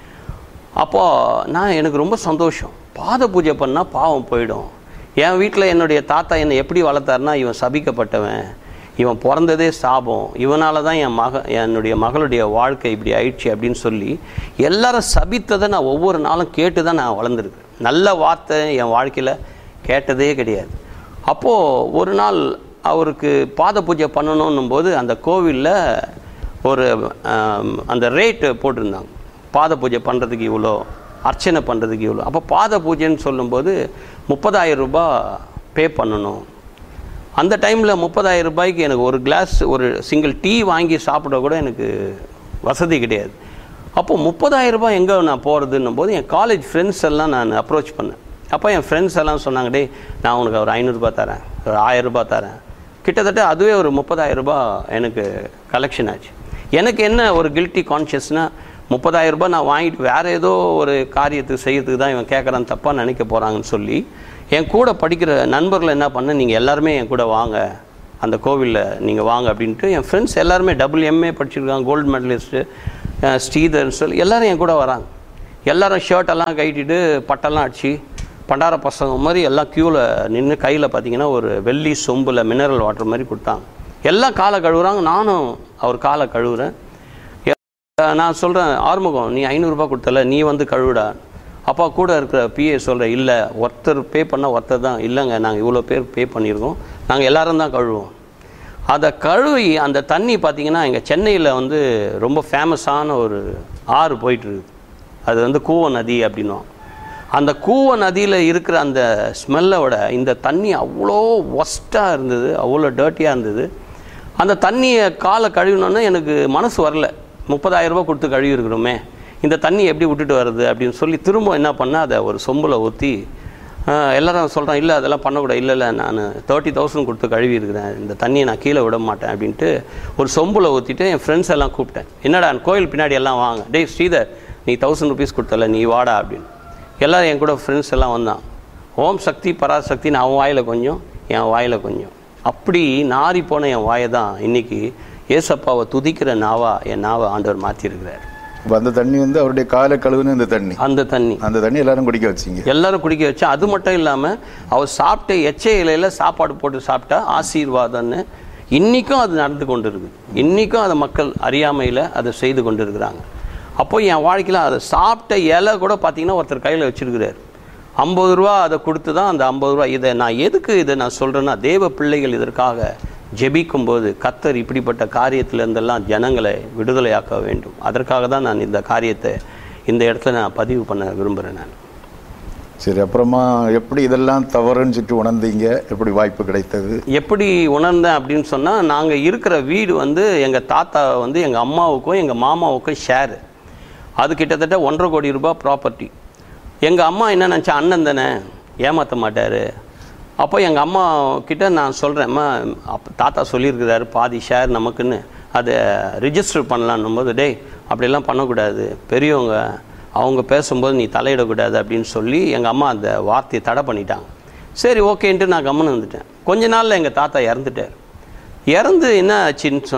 அப்போது நான் எனக்கு ரொம்ப சந்தோஷம். பாத பூஜை பண்ணால் பாவம் போயிடும். என் வீட்டில் என்னுடைய தாத்தா என்னை எப்படி வளர்த்தாருன்னா, இவன் சபிக்கப்பட்டவன், இவன் பிறந்ததே சாபம், இவனால தான் என் மக என்னுடைய மகளுடைய வாழ்க்கை இப்படி ஆயிடுச்சு அப்படின்னு சொல்லி எல்லாரும் சபித்ததை நான் ஒவ்வொரு நாளும் கேட்டு தான் நான் வளர்ந்துருக்கேன். நல்ல வார்த்தை என் வாழ்க்கையில் கேட்டதே கிடையாது. அப்போது ஒரு நாள் அவருக்கு பாத பூஜை பண்ணணும் போது அந்த கோவிலில் ஒரு அந்த ரேட்டு போட்டிருந்தாங்க, பாத பூஜை பண்ணுறதுக்கு இவ்வளோ, அர்ச்சனை பண்ணுறதுக்கு இவ்வளோ. அப்போ பாத பூஜைன்னு சொல்லும்போது முப்பதாயிரம் ரூபாய் பே பண்ணணும். அந்த டைமில் முப்பதாயிரம் ரூபாய்க்கு எனக்கு ஒரு கிளாஸ் ஒரு சிங்கிள் டீ வாங்கி சாப்பிட கூட எனக்கு வசதி கிடையாது. அப்போது முப்பதாயிரம் ரூபாய் எங்கே நான் போகிறதுன்னும் போது என் காலேஜ் ஃப்ரெண்ட்ஸ் எல்லாம் நான் அப்ரோச் பண்ணேன். அப்போ என் ஃப்ரெண்ட்ஸ் எல்லாம் சொன்னாங்க, டே நான் உனக்கு ஒரு ஐநூறுரூபா தரேன், ஒரு ஆயிரம் ரூபாய் தரேன். கிட்டத்தட்ட அதுவே ஒரு முப்பதாயிரம் ரூபாய் எனக்கு கலெக்ஷன் ஆச்சு. எனக்கு என்ன ஒரு கில்ட்டி கான்ஷியஸ்னால், முப்பதாயிரம் ரூபாய் நான் வாங்கிட்டு வேறு ஏதோ ஒரு காரியத்துக்கு செய்யறதுக்கு தான் இவன் கேட்குறான்னு தப்பாக நினைக்க போகிறாங்கன்னு சொல்லி என் கூட படிக்கிற நண்பர்கள் என்ன பண்ண, நீங்கள் எல்லாருமே என் கூட வாங்க, அந்த கோவிலில் நீங்கள் வாங்க அப்படின்ட்டு என் ஃப்ரெண்ட்ஸ் எல்லாருமே டபுள் எம்ஏ படிச்சிருக்காங்க, கோல்டு மெடலிஸ்ட்டு, ஸ்ரீதர்ன்னு சொல்லி எல்லோரும் என் கூட வராங்க. எல்லோரும் ஷர்ட்டெல்லாம் கட்டிட்டு பட்டெல்லாம் அடிச்சு பண்டார பசங்க மாதிரி எல்லாம் க்யூவில் நின்று கையில் பார்த்தீங்கன்னா ஒரு வெள்ளி சொம்பில் மினரல் வாட்டர் மாதிரி கொடுத்தாங்க. எல்லாம் காலை கழுவுறாங்க, நானும் அவர் காலை கழுவுறேன். நான் சொல்கிறேன், ஆறுமுகம் நீ ஐநூறுரூபா கொடுத்தல, நீ வந்து கழுவுடா. அப்பா கூட இருக்கிற பிஏ சொல்கிறேன், இல்லை ஒருத்தர் பே பண்ணால் ஒருத்தர் தான், இல்லைங்க நாங்கள் இவ்வளோ பேர் பே பண்ணியிருக்கோம், நாங்கள் எல்லோரும் தான் கழுவுவோம். அதை கழுவி அந்த தண்ணி பார்த்திங்கன்னா எங்கள் சென்னையில் வந்து ரொம்ப ஃபேமஸான ஒரு ஆறு போயிட்டுருக்குது, அது வந்து கூவ நதி அப்படின்னும். அந்த கூவ நதியில் இருக்கிற அந்த ஸ்மெல்லை விட இந்த தண்ணி அவ்வளோ ஒஸ்ட்டாக இருந்தது, அவ்வளோ டர்ட்டியாக இருந்தது. அந்த தண்ணியை காலை கழுவினோன்னா எனக்கு மனசு வரல, முப்பதாயிரம் ரூபா கொடுத்து கழுவி இருக்கிறோமே, இந்த தண்ணி எப்படி விட்டுட்டு வருது அப்படின்னு சொல்லி திரும்ப என்ன பண்ணால் அதை ஒரு சொம்பில் ஊற்றி எல்லோரும் சொல்கிறேன், இல்லை அதெல்லாம் பண்ணக்கூடாது, இல்லை இல்லை நான் தேர்ட்டி தௌசண்ட் கொடுத்து கழுவி இருக்கிறேன், இந்த தண்ணியை நான் கீழே விட மாட்டேன் அப்படின்ட்டு ஒரு சொம்பில் ஊற்றிட்டு என் ஃப்ரெண்ட்ஸ் எல்லாம் கூப்பிட்டேன். என்னடா கோயில் பின்னாடி எல்லாம் வாங்க, டேய் ஸ்ரீதர் நீ தௌசண்ட் ருபீஸ் கொடுத்தல நீ வாடா அப்படின்னு. எல்லோரும் என் கூட ஃப்ரெண்ட்ஸ் எல்லாம் வந்தான். ஓம் சக்தி பராசக்தின்னு அவன் வாயில் கொஞ்சம் என் வாயில் கொஞ்சம், அப்படி நாரி போன என் வாயை தான் இன்றைக்கி ஏசப்பாவை துதிக்கிற நாவா என் நாவை ஆண்டவர் மாற்றிருக்கிறார். அந்த தண்ணி வந்து அவருடைய காலை கழுவுன்னு இந்த தண்ணி, அந்த தண்ணி அந்த தண்ணி எல்லாரும் குடிக்க வச்சிங்க, எல்லாரும் குடிக்க வச்சு. அது மட்டும் இல்லாமல் அவர் சாப்பிட்ட எச்சை இலையில் சாப்பாடு போட்டு சாப்பிட்டா ஆசீர்வாதம்னு இன்றைக்கும் அது நடந்து கொண்டு இருக்குது. இன்றைக்கும் அதை மக்கள் அறியாமையில் அதை செய்து கொண்டு இருக்கிறாங்க. அப்போ என் வாழ்க்கையில் அதை சாப்பிட்ட இலை கூட பார்த்திங்கன்னா ஒருத்தர் கையில் வச்சுருக்கிறார். ஐம்பது ரூபா அதை கொடுத்து தான் அந்த ஐம்பது ரூபா. இதை நான் எதுக்கு இதை நான் சொல்கிறேன்னா, தேவ பிள்ளைகள் இதற்காக ஜெபிக்கும்போது கர்த்தர் இப்படிப்பட்ட காரியத்திலேருந்தெல்லாம் ஜனங்களை விடுதலையாக்க வேண்டும். அதற்காக தான் நான் இந்த காரியத்தை இந்த இடத்துல நான் பதிவு பண்ண விரும்புகிறேன். நான் சரி, அப்புறமா எப்படி இதெல்லாம் தவறுன்னு சொல்லிட்டு உணர்ந்தீங்க, எப்படி வாய்ப்பு கிடைத்தது? எப்படி உணர்ந்தேன் அப்படின்னு சொன்னால், நாங்கள் இருக்கிற வீடு வந்து எங்கள் தாத்தா வந்து எங்கள் அம்மாவுக்கும் எங்கள் மாமாவுக்கும் ஷேரு. அது கிட்டத்தட்ட ஒன்றரை கோடி ரூபாய் ப்ராப்பர்ட்டி. எங்கள் அம்மா என்ன நினச்சா, அண்ணன் தானே ஏமாற்ற மாட்டார். அப்போ எங்கள் அம்மா கிட்ட நான் சொல்கிறேன், அம்மா அப்போ தாத்தா சொல்லியிருக்கிறாரு பாதி ஷேர் நமக்குன்னு, அதை ரிஜிஸ்டர் பண்ணலான்னும் போது, டேய் அப்படிலாம் பண்ணக்கூடாது, பெரியவங்க அவங்க பேசும்போது நீ தலையிடக்கூடாது அப்படின்னு சொல்லி எங்கள் அம்மா அந்த வார்த்தையை தடை பண்ணிட்டாங்க. சரி ஓகேன்ட்டு நான் கம்முன்னு வந்துட்டேன். கொஞ்ச நாளில் எங்கள் தாத்தா இறந்துட்டார். இறந்து என்ன ஆச்சுன்னு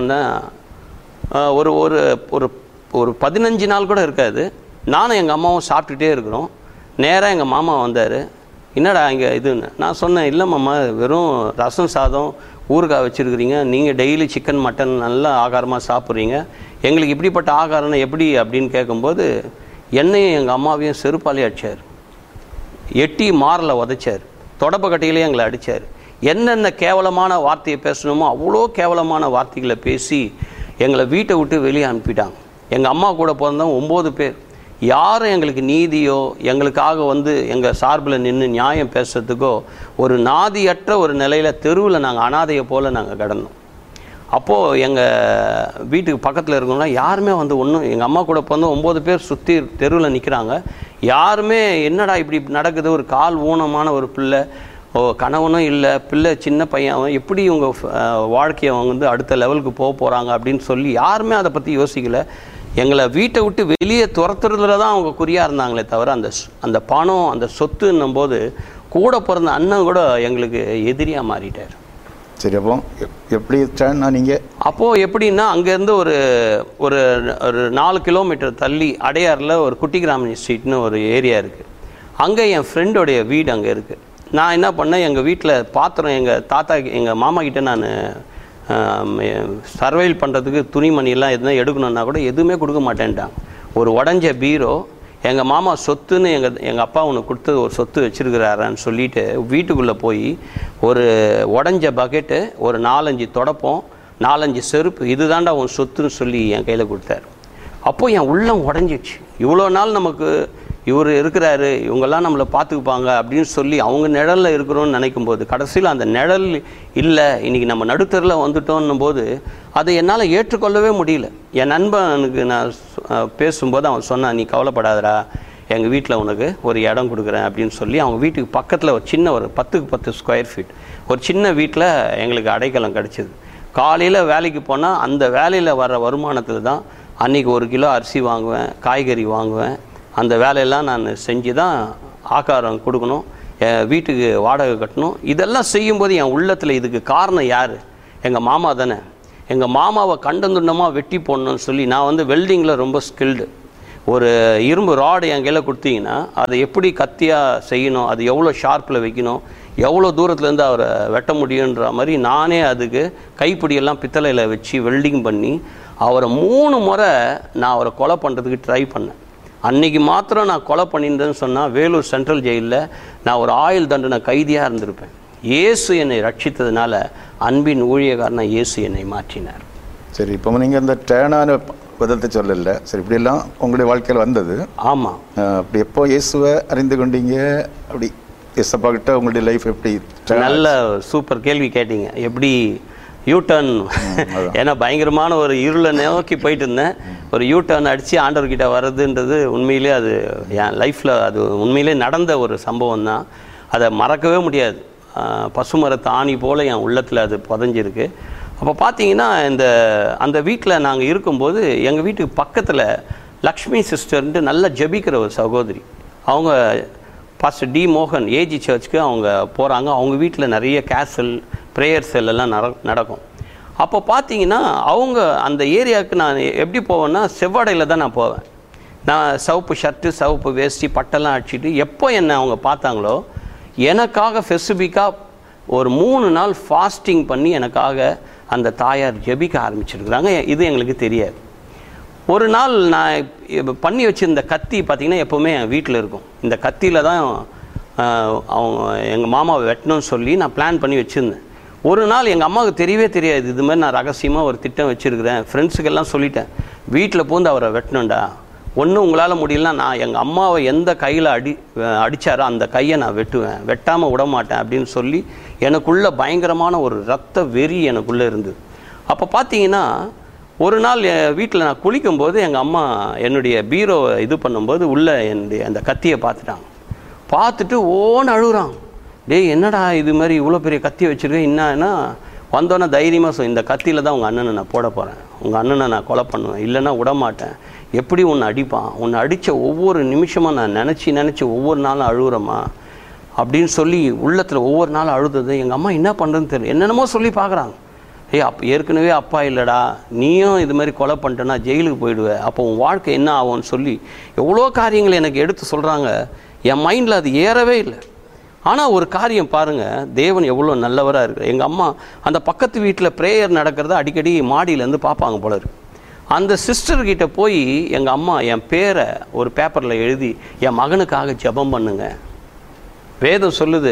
சொன்னால், ஒரு ஒரு ஒரு ஒரு பதினஞ்சு நாள் கூட இருக்காது, நானும் எங்கள் அம்மாவும் சாப்பிட்டுட்டே இருக்கிறோம். நேராக எங்கள் மாமா வந்தார். என்னடா இங்கே இதுன்னு நான் சொன்னேன், இல்லை மாமா வெறும் ரசம் சாதம் ஊறுகாய் வச்சுருக்கிறீங்க, நீங்கள் டெய்லி சிக்கன் மட்டன் நல்லா ஆகாரமாக சாப்பிட்றீங்க, எங்களுக்கு இப்படிப்பட்ட ஆகாரம்னா எப்படி அப்படின்னு கேட்கும்போது என்னையும் எங்கள் அம்மாவையும் செருப்பாலே அடித்தார், எட்டி மாரில் உதைச்சார், தொடப்பக்கட்டையிலே எங்களை அடித்தார். என்னென்ன கேவலமான வார்த்தையை பேசணுமோ அவ்வளோ கேவலமான வார்த்தைகளை பேசி எங்களை வீட்டை விட்டு வெளியே அனுப்பிட்டாங்க. எங்கள் அம்மா கூட பிறந்தவங்க ஒம்பது பேர். யாரும் எங்களுக்கு நீதியோ எங்களுக்காக வந்து எங்கள் சார்பில் நின்று நியாயம் பேசுறதுக்கோ ஒரு நாதியற்ற ஒரு நிலையில் தெருவில் நாங்கள் அனாதையை போல் நாங்கள் கடந்தோம். அப்போது எங்கள் வீட்டுக்கு பக்கத்தில் இருக்கவங்களாம் யாருமே வந்து ஒன்றும், எங்கள் அம்மா கூட பிறந்த ஒம்பது பேர் சுற்றி தெருவில் நிற்கிறாங்க. யாருமே என்னடா இப்படி நடக்குது, ஒரு கால் ஊனமான ஒரு பிள்ளை ஓ கணவனும் இல்லை, பிள்ளை சின்ன பையன், அவன் எப்படி இவங்க வாழ்க்கையை அவங்க வந்து அடுத்த லெவலுக்கு போக போகிறாங்க அப்படின்னு சொல்லி யாருமே அதை பற்றி யோசிக்கலை. எங்களை வீட்டை விட்டு வெளியே துரத்துறதுல தான் அவங்க குறியாக இருந்தாங்களே தவிர அந்த அந்த பணம் அந்த சொத்துன்னும் போது கூட பிறந்த அண்ணன் கூட எங்களுக்கு எதிரியாக மாறிட்டார். சரி, அப்போ எப்படி ஸ்டாண்ட்னா நீங்கள் அப்போது எப்படின்னா அங்கேருந்து ஒரு ஒரு ஒரு நாலு கிலோமீட்டர் தள்ளி அடையாரில் ஒரு குட்டி கிராமணி ஸ்ட்ரீட்னு ஒரு ஏரியா இருக்குது. அங்கே என் ஃப்ரெண்டோடைய வீடு அங்கே இருக்குது. நான் என்ன பண்ணேன், எங்கள் வீட்டில் பாத்திரம் எங்கள் தாத்தா எங்கள் மாமா கிட்டே நான் சர்வைல் பண்ணுறதுக்கு துணிமணியெல்லாம் எதுனா எடுக்கணுன்னா கூட எதுவுமே கொடுக்க மாட்டேன்ட்டாங்க. ஒரு உடஞ்ச பீரோ, எங்கள் மாமா சொத்துன்னு எங்கள் எங்கள் அப்பா ஒன்று கொடுத்தது ஒரு சொத்து வச்சுருக்கிறாரான்னு சொல்லிவிட்டு வீட்டுக்குள்ளே போய் ஒரு உடஞ்ச பக்கெட்டு, ஒரு நாலஞ்சு தொடப்பம், நாலஞ்சு செருப்பு, இது தாண்டா உன் சொத்துன்னு சொல்லி என் கையில் கொடுத்தாரு. அப்போது என் உள்ளம் உடஞ்சிச்சு. இவ்வளோ நாள் நமக்கு இவர் இருக்கிறாரு, இவங்கெல்லாம் நம்மளை பார்த்துக்குப்பாங்க அப்படின்னு சொல்லி அவங்க நிழலில் இருக்கிறோன்னு நினைக்கும் போது கடைசியில் அந்த நிழல் இல்லை, இன்றைக்கி நம்ம நடுத்தரில் வந்துட்டோன்னும் போது அதை என்னால் ஏற்றுக்கொள்ளவே முடியல. என் நண்பனுக்கு நான் பேசும்போது அவன் சொன்னான், நீ கவலைப்படாதடா, எங்கள் வீட்டில் உனக்கு ஒரு இடம் கொடுக்குறேன் அப்படின்னு சொல்லி அவங்க வீட்டுக்கு பக்கத்தில் ஒரு சின்ன ஒரு பத்துக்கு பத்து ஸ்கொயர் ஃபீட் ஒரு சின்ன வீட்டில் எங்களுக்கு அடைக்கலம் கிடச்சிது. காலையில் வேலைக்கு போனால் அந்த வேலையில் வர்ற வருமானத்தில் தான் அன்றைக்கி ஒரு கிலோ அரிசி வாங்குவேன், காய்கறி வாங்குவேன். அந்த வேலையெல்லாம் நான் செஞ்சு தான் ஆகாரம் கொடுக்கணும், வீட்டுக்கு வாடகை கட்டணும். இதெல்லாம் செய்யும்போது என் உள்ளத்தில் இதுக்கு காரணம் யார்? எங்கள் மாமா தானே. எங்கள் மாமாவை கண்டந்துண்டமாக வெட்டி போடணும்னு சொல்லி நான் வந்து வெல்டிங்கில் ரொம்ப ஸ்கில்டு. ஒரு இரும்பு ராடு என் கையில் கொடுத்தீங்கன்னா அதை எப்படி கத்தியாக செய்யணும், அது எவ்வளோ ஷார்ப்பில் வைக்கணும், எவ்வளோ தூரத்துலேருந்து அவரை வெட்ட முடியுன்ற மாதிரி நானே அதுக்கு கைப்பிடியெல்லாம் பித்தளையில் வச்சு வெல்டிங் பண்ணி அவரை மூணு முறை நான் அவரை கொலை பண்ணுறதுக்கு ட்ரை பண்ணேன். அன்றைக்கி மாத்திரம் நான் கொலை பண்ணியிருந்தேன்னு சொன்னால் வேலூர் சென்ட்ரல் ஜெயிலில் நான் ஒரு ஆயுள் தண்டனை கைதியாக இருந்திருப்பேன். இயேசு என்னை ரட்சித்ததுனால அன்பின் ஊழியக்காரனா இயேசு என்னை மாற்றினார். சரி, இப்போ நீங்கள் இந்த டேனான விதத்தை சொல்லலை. சரி, இப்படியெல்லாம் உங்களுடைய வாழ்க்கையில் வந்தது. ஆமாம். அப்படி எப்போ இயேசுவை அறிந்து கொண்டீங்க? அப்படி இயேசப்பா கிட்ட உங்களுடைய லைஃப் எப்படி? நல்ல சூப்பர் கேள்வி கேட்டீங்க. எப்படி யூ டர்ன், ஏன்னா பயங்கரமான ஒரு இருளை நோக்கி போயிட்டு இருந்தேன். ஒரு யூ டர்ன் அடித்து ஆண்டவர்கிட்ட வர்றதுன்றது உண்மையிலே அது என் லைஃப்பில் அது உண்மையிலே நடந்த ஒரு சம்பவம் தான். அதை மறக்கவே முடியாது. பசுமரத்து ஆணி போல் என் உள்ளத்தில் அது புதஞ்சிருக்கு. அப்போ பார்த்தீங்கன்னா இந்த அந்த வீட்டில் நாங்கள் இருக்கும்போது எங்கள் வீட்டுக்கு பக்கத்தில் லக்ஷ்மி சிஸ்டர்ன்ட்டு நல்லா ஜபிக்கிற ஒரு சகோதரி, அவங்க பாஸ்டர் டி மோகன் ஏஜி சர்ச்சுக்கு அவங்க போகிறாங்க. அவங்க வீட்டில் நிறைய கேசல் ப்ரேயர் செல் எல்லாம் நட நடக்கும் அப்போ பார்த்தீங்கன்னா அவங்க அந்த ஏரியாவுக்கு நான் எப்படி போவேன்னா செவ்வாடையில் தான் நான் போவேன். நான் சிவப்பு ஷர்ட்டு, சிவப்பு வேஷ்டி, பட்டெல்லாம் அடிச்சுட்டு எப்போ என்னை அவங்க பார்த்தாங்களோ எனக்காக ஸ்பெசிஃபிக்காக ஒரு மூணு நாள் ஃபாஸ்டிங் பண்ணி எனக்காக அந்த தாயார் ஜெபிக்க ஆரம்பிச்சிருக்கிறாங்க. இது எங்களுக்கு தெரியாது. ஒரு நாள் நான் பண்ணி வச்சுருந்த கத்தி பார்த்திங்கன்னா எப்போவுமே என் வீட்டில் இருக்கும். இந்த கத்தியில் தான் அவங்க எங்கள் மாமாவை வெட்டணும்னு சொல்லி நான் பிளான் பண்ணி வச்சுருந்தேன். ஒரு நாள் எங்கள் அம்மாவுக்கு தெரியவே தெரியாது இது மாதிரி நான் ரகசியமாக ஒரு திட்டம் வச்சுருக்கிறேன். ஃப்ரெண்ட்ஸுக்கெல்லாம் சொல்லிட்டேன், வீட்டில் பூந்து அவரை வெட்டணும்டா, ஒன்றும் உங்களால் முடியலன்னா நான் எங்கள் அம்மாவை எந்த கையில் அடி அடித்தாரோ அந்த கையை நான் வெட்டுவேன், வெட்டாமல் விட மாட்டேன் அப்படின்னு சொல்லி எனக்குள்ளே பயங்கரமான ஒரு ரத்த வெறி எனக்குள்ளே இருந்தது. அப்போ பார்த்தீங்கன்னா ஒரு நாள் என் வீட்டில் நான் குளிக்கும்போது எங்கள் அம்மா என்னுடைய பீரோவை இது பண்ணும்போது உள்ளே என்னுடைய அந்த கத்தியை பார்த்துட்டாங்க. பார்த்துட்டு ஓன்னு அழுகுறாங்க, டேய் என்னடா இது மாதிரி இவ்வளோ பெரிய கத்தியை வச்சுருக்கேன், என்னன்னா வந்தோன்னே தைரியமாக சொல், இந்த கத்தியில் தான் உங்கள் அண்ணனை நான் போட போகிறேன், உங்கள் அண்ணனை நான் கொலை பண்ணுவேன், இல்லைன்னா விட மாட்டேன், எப்படி உன்னை அடிப்பான், உன்னை அடித்த ஒவ்வொரு நிமிஷமாக நான் நினச்சி நினச்சி ஒவ்வொரு நாளும் அழுகுறம்மா அப்படின்னு சொல்லி உள்ளத்தில் ஒவ்வொரு நாளும் அழுதது. எங்கள் அம்மா என்ன பண்ணுறதுன்னு தெரியல, என்னென்னமோ சொல்லி பார்க்குறாங்க. ஏய் அப் ஏற்கனவே அப்பா இல்லைடா, நீயும் இது மாதிரி கொலை பண்ணிட்டேன்னா ஜெயிலுக்கு போயிடுவேன், அப்போ உன் வாழ்க்கை என்ன ஆகும்னு சொல்லி எவ்வளோ காரியங்களை எனக்கு எடுத்து சொல்கிறாங்க. என் மைண்டில் அது ஏறவே இல்லை. ஆனால் ஒரு காரியம் பாருங்கள், தேவன் எவ்வளோ நல்லவராக இருக்குது. எங்கள் அம்மா அந்த பக்கத்து வீட்டில் ப்ரேயர் நடக்கிறத அடிக்கடி மாடியிலேருந்து பார்ப்பாங்க போல இருக்கு. அந்த சிஸ்டர்கிட்ட போய் எங்கள் அம்மா என் பேரை ஒரு பேப்பரில் எழுதி என் மகனுக்காக ஜெபம் பண்ணுங்க. வேதம் சொல்லுது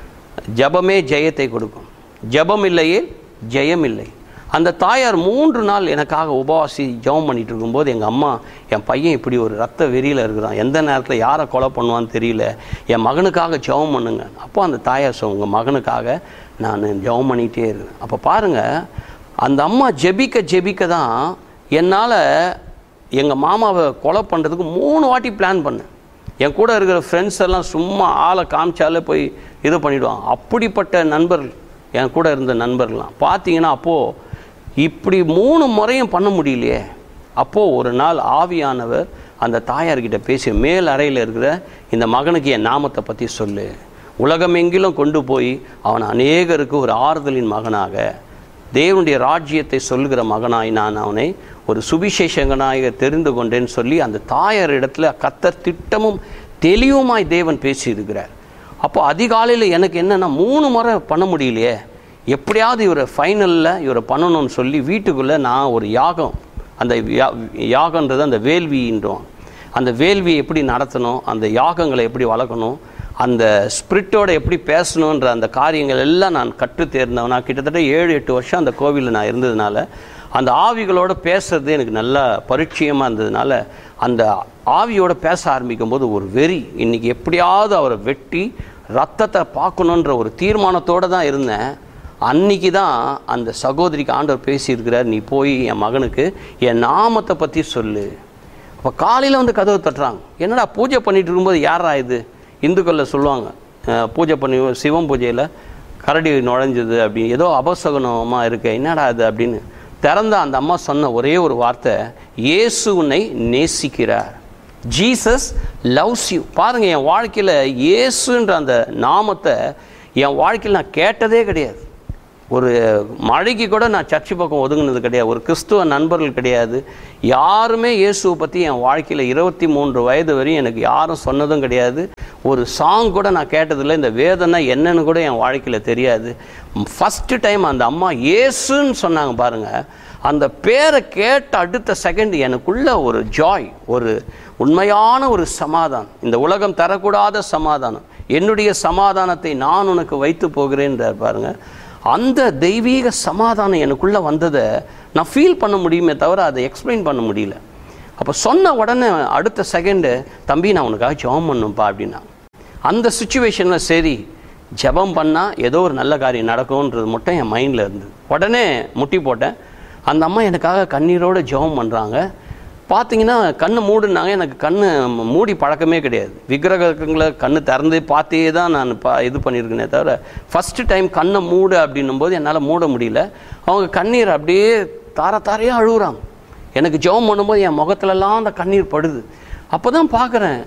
ஜெபமே ஜெயத்தை கொடுக்கும், ஜெபம் இல்லையே ஜெயம் இல்லை. அந்த தாயார் மூன்று நாள் எனக்காக உபவாசி ஜெபம் பண்ணிட்டு இருக்கும்போது எங்கள் அம்மா, என் பையன் இப்படி ஒரு ரத்த வெறியில் இருக்கிறான், எந்த நேரத்தில் யாரை கொலை பண்ணுவான்னு தெரியல, என் மகனுக்காக ஜெபம் பண்ணுங்க. அப்போ அந்த தாயார் சொல், உங்கள் மகனுக்காக நான் ஜெபம் பண்ணிகிட்டே இருக்கேன். அப்போ பாருங்கள், அந்த அம்மா ஜெபிக்க ஜெபிக்க தான் என்னால் எங்கள் மாமாவை கொலை பண்ணுறதுக்கு மூணு வாட்டி பிளான் பண்ணேன். என் கூட இருக்கிற ஃப்ரெண்ட்ஸ் எல்லாம் சும்மா ஆளை காமிச்சாலே போய் இது பண்ணிவிடுவாங்க. அப்படிப்பட்ட நண்பர்கள் என் கூட இருந்த நண்பர்கள்லாம் பார்த்தீங்கன்னா, அப்போது இப்படி மூணு முறையும் பண்ண முடியலையே. அப்போது ஒரு நாள் ஆவியானவர் அந்த தாயார்கிட்ட பேசி, மேல் அறையில் இருக்கிற இந்த மகனுக்கு என் நாமத்தை பற்றி சொல்லு, உலகமெங்கிலும் கொண்டு போய் அவன் அநேகருக்கு ஒரு ஆறுதலின் மகனாக, தேவனுடைய ராஜ்யத்தை சொல்லுகிற மகனாய் நான் அவனை ஒரு சுவிசேஷகனாக தெரிந்து கொண்டேன்னு சொல்லி அந்த தாயார் இடத்துல கர்த்தர் திட்டமும் தெளிவுமாய் தேவன் பேசியிருக்கிறார். அப்போ அதிகாலையில் எனக்கு என்னென்னா, மூணு முறை பண்ண முடியலையே, எப்படியாவது இவரை ஃபைனலில் இவரை பண்ணணும்னு சொல்லி வீட்டுக்குள்ளே நான் ஒரு யாகம், அந்த யா யாகன்றது அந்த வேள்வின்றோம், அந்த வேள்வியை எப்படி நடத்தணும், அந்த யாகங்களை எப்படி வளர்க்கணும், அந்த ஸ்பிரிட்டோடு எப்படி பேசணுன்ற அந்த காரியங்கள் எல்லாம் நான் கற்று தேர்ந்தவன். நான் கிட்டத்தட்ட ஏழு எட்டு வருஷம் அந்த கோவிலில் நான் இருந்ததுனால அந்த ஆவிகளோடு பேசுறது எனக்கு நல்லா பரிச்சயமாக இருந்ததுனால அந்த ஆவியோடு பேச ஆரம்பிக்கும் போது ஒரு வெறி, இன்றைக்கி எப்படியாவது அவரை வெட்டி ரத்தத்தை பார்க்கணுன்ற ஒரு தீர்மானத்தோடு தான் இருந்தேன். அன்றைக்கி தான் அந்த சகோதரிக்கு ஆண்டவர் பேசியிருக்கிறார், நீ போய் என் மகனுக்கு என் நாமத்தை பற்றி சொல்லு. அப்போ காலையில் வந்து கதவை தட்டுறாங்க. என்னடா பூஜை பண்ணிகிட்டு இருக்கும்போது யாரா இது, இந்துக்களில் சொல்லுவாங்க பூஜை பண்ணி சிவம் பூஜையில் கரடி நுழைஞ்சது அப்படின்னு, ஏதோ அபசகுனமாக இருக்கு, என்னடா அது அப்படின்னு திறந்த அந்த அம்மா சொன்ன ஒரே ஒரு வார்த்தை, இயேசு உன்னை நேசிக்கிறார், ஜீசஸ் லவ்ஸ் யூ. பாருங்கள், என் வாழ்க்கையில் இயேசுன்ற அந்த நாமத்தை என் வாழ்க்கையில் நான் கேட்டதே கிடையாது. ஒரு மழைக்கு கூட நான் சர்ச்சு பக்கம் ஒதுங்கினது கிடையாது, ஒரு கிறிஸ்துவ நண்பர்கள் கிடையாது, யாருமே இயேசுவை பற்றி என் வாழ்க்கையில் இருபத்தி மூன்று வயது வரையும் எனக்கு யாரும் சொன்னதும் கிடையாது. ஒரு சாங் கூட நான் கேட்டதில்லை, இந்த வேதனை என்னன்னு கூட என் வாழ்க்கையில் தெரியாது. ஃபஸ்ட்டு டைம் அந்த அம்மா இயேசுன்னு சொன்னாங்க பாருங்கள், அந்த பேரை கேட்ட அடுத்த செகண்ட் எனக்குள்ள ஒரு ஜாய், ஒரு உண்மையான ஒரு சமாதானம், இந்த உலகம் தரக்கூடாத சமாதானம், என்னுடைய சமாதானத்தை நான் உனக்கு வைத்து போகிறேன்றார் பாருங்கள். அந்த தெய்வீக சமாதானம் எனக்குள்ளே வந்ததை நான் ஃபீல் பண்ண முடியுமே தவிர அதை எக்ஸ்பிளைன் பண்ண முடியல. அப்போ சொன்ன உடனே அடுத்த செகண்டு, தம்பி நான் உனக்காக ஜெபம் பண்ணும்பா அப்படின்னா, அந்த சுச்சுவேஷனில் சரி ஜெபம் பண்ணால் ஏதோ ஒரு நல்ல காரியம் நடக்கும்ன்றது மட்டும் என் மைண்டில் இருந்தது. உடனே முட்டி போட்டேன். அந்த அம்மா எனக்காக கண்ணீரோடு ஜெபம் பண்ணுறாங்க. பார்த்தீங்கன்னா கண்ணு மூடுனாங்க. எனக்கு கண்ணு மூடி பழக்கமே கிடையாது, விக்கிரகங்களை கண்ணு திறந்து பார்த்தே தான் நான் பா இது பண்ணியிருக்கேனே தவிர ஃபஸ்ட்டு டைம் கண்ணை மூடு அப்படின்னும் போது என்னால் மூட முடியல. அவங்க கண்ணீர் அப்படியே தார தாரையாக அழுகுறாங்க. எனக்கு ஜெபம் பண்ணும்போது என் முகத்துலலாம் அந்த கண்ணீர் படுது. அப்போ தான் பார்க்குறேன்,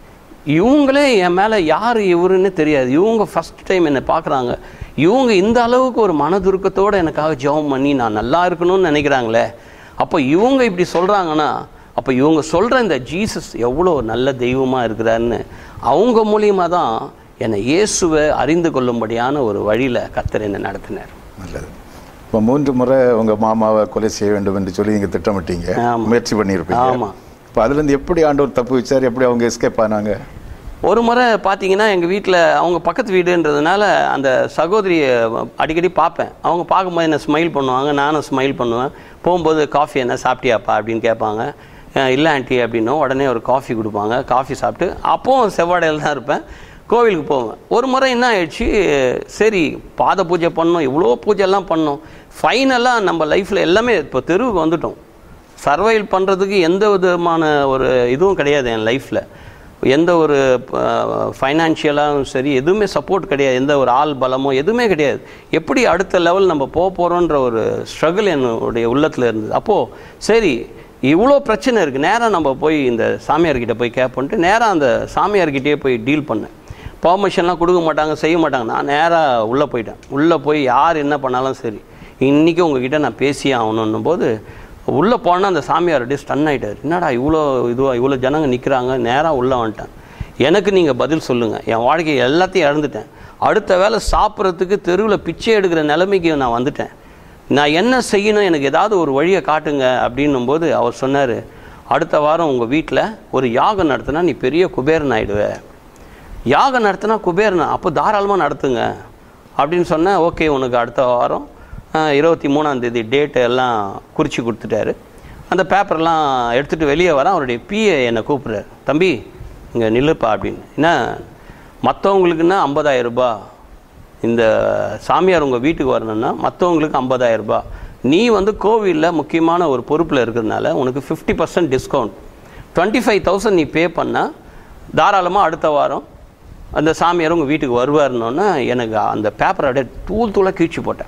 இவங்களே என் மேலே யார் இவருன்னு தெரியாது, இவங்க ஃபஸ்ட் டைம் என்னை பார்க்குறாங்க, இவங்க இந்த அளவுக்கு ஒரு மனதுருக்கத்தோடு எனக்காக ஜெபம் பண்ணி நான் நல்லா இருக்கணும்னு நினைக்கிறாங்களே. அப்போ இவங்க இப்படி சொல்கிறாங்கன்னா, அப்போ இவங்க சொல்கிற இந்த ஜீசஸ் எவ்வளோ நல்ல தெய்வமாக இருக்கிறாருன்னு அவங்க மூலியமாக தான் என்னை இயேசுவை அறிந்து கொள்ளும்படியான ஒரு வழியில் கர்த்தர் என்னை நடத்தினார். நல்லது. இப்போ மூன்று முறை உங்கள் மாமாவை கொலை செய்ய வேண்டும் என்று சொல்லி நீங்கள் திட்டமிட்டீங்க, முயற்சி பண்ணியிருப்பீங்க. ஆமாம். இப்போ அதுலேருந்து எப்படி ஆண்டவர் தப்பு வச்சார், எப்படி அவங்க எஸ்கேப் ஆனாங்க? ஒரு முறை பார்த்தீங்கன்னா எங்கள் வீட்டில், அவங்க பக்கத்து வீடுன்றதுனால அந்த சகோதரியை அடிக்கடி பார்ப்பேன். அவங்க பார்க்கும்போது என்ன ஸ்மைல் பண்ணுவாங்க, நானும் ஸ்மைல் பண்ணுவேன். போகும்போது காஃபி என்ன சாப்பிட்டியாப்பா அப்படின்னு கேட்பாங்க. இல்லை ஆண்டி அப்படின்னும் உடனே ஒரு காஃபி கொடுப்பாங்க. காஃபி சாப்பிட்டு அப்போவும் செவ்வாடையில் தான் இருப்பேன், கோவிலுக்கு போவேன். ஒரு முறை என்ன ஆயிடுச்சு, சரி பாத பூஜை பண்ணோம், இவ்வளோ பூஜைலாம் பண்ணோம், ஃபைனலாக நம்ம லைஃப்பில் எல்லாமே இப்போ தெருவுக்கு வந்துட்டோம். சர்வைவ் பண்ணுறதுக்கு எந்த விதமான ஒரு இதுவும் கிடையாது என் லைஃப்பில். எந்த ஒரு ஃபைனான்ஷியலாகவும் சரி எதுவுமே சப்போர்ட் கிடையாது, எந்த ஒரு ஆள் பலமோ எதுவுமே கிடையாது. எப்படி அடுத்த லெவல் நம்ம போக போகிறோன்ற ஒரு ஸ்ட்ரகிள் என்னுடைய உள்ளத்தில் இருந்தது. அப்போது சரி இவ்வளோ பிரச்சனை இருக்குது, நேராக நம்ம போய் இந்த சாமியார்கிட்ட போய் கேட்போன்ட்டு நேராக அந்த சாமியார்கிட்டே போய் டீல் பண்ணேன். பர்மிஷன்லாம் கொடுக்க மாட்டாங்க, செய்ய மாட்டாங்க. நான் நேராக உள்ளே போயிட்டேன். உள்ளே போய் யார் என்ன பண்ணாலும் சரி, இன்றைக்கி உங்ககிட்ட நான் பேசியே ஆகணுன்னும் போது உள்ளே போனால் அந்த சாமியார் அப்படியே ஸ்டன் ஆகிட்டார். என்னடா இவ்வளோ இதுவாக இவ்வளோ ஜனங்க நிற்கிறாங்க, நேராக உள்ளே வந்துட்டேன். எனக்கு நீங்கள் பதில் சொல்லுங்கள், என் வாழ்க்கையை எல்லாத்தையும் இழந்துட்டேன், அடுத்த வேலை சாப்பிட்றதுக்கு தெருவில் பிச்சை எடுக்கிற நிலைமைக்கு நான் வந்துட்டேன், நான் என்ன செய்யணும், எனக்கு ஏதாவது ஒரு வழியை காட்டுங்க அப்படின்னும் போது அவர் சொன்னார், அடுத்த வாரம் உங்கள் வீட்டில் ஒரு யாகம் நடத்தினா நீ பெரிய குபேரன் ஆகிடுவே. யாகம் நடத்தினா குபேரனா, அப்போ தாராளமாக நடத்துங்க அப்படின்னு சொன்னேன். ஓகே உனக்கு அடுத்த வாரம் இருபத்தி மூணாந்தேதி டேட்டு எல்லாம் குறித்து கொடுத்துட்டாரு. அந்த பேப்பர்லாம் எடுத்துகிட்டு வெளியே வரேன். அவருடைய பிஏ என்னை கூப்பிட்றாரு, தம்பி இங்கே நில்லுப்பா அப்படின்னு. என்ன மற்றவங்களுக்குன்னா ஐம்பதாயிரம் ரூபா, இந்த சாமியார் உங்கள் வீட்டுக்கு வரணுன்னா மற்றவங்களுக்கு ஐம்பதாயிரம் ரூபா, நீ வந்து கோவிலில் முக்கியமான ஒரு பொறுப்பில் இருக்கிறதுனால உனக்கு fifty percent discount, twenty five thousand நீ பே பண்ணால் தாராளமாக அடுத்த வாரம் அந்த சாமியார் உங்கள் வீட்டுக்கு வருவார்னோன்னா எனக்கு அந்த பேப்பரை அப்படியே தூள் தூளாக கீழ்ச்சி போட்டேன்.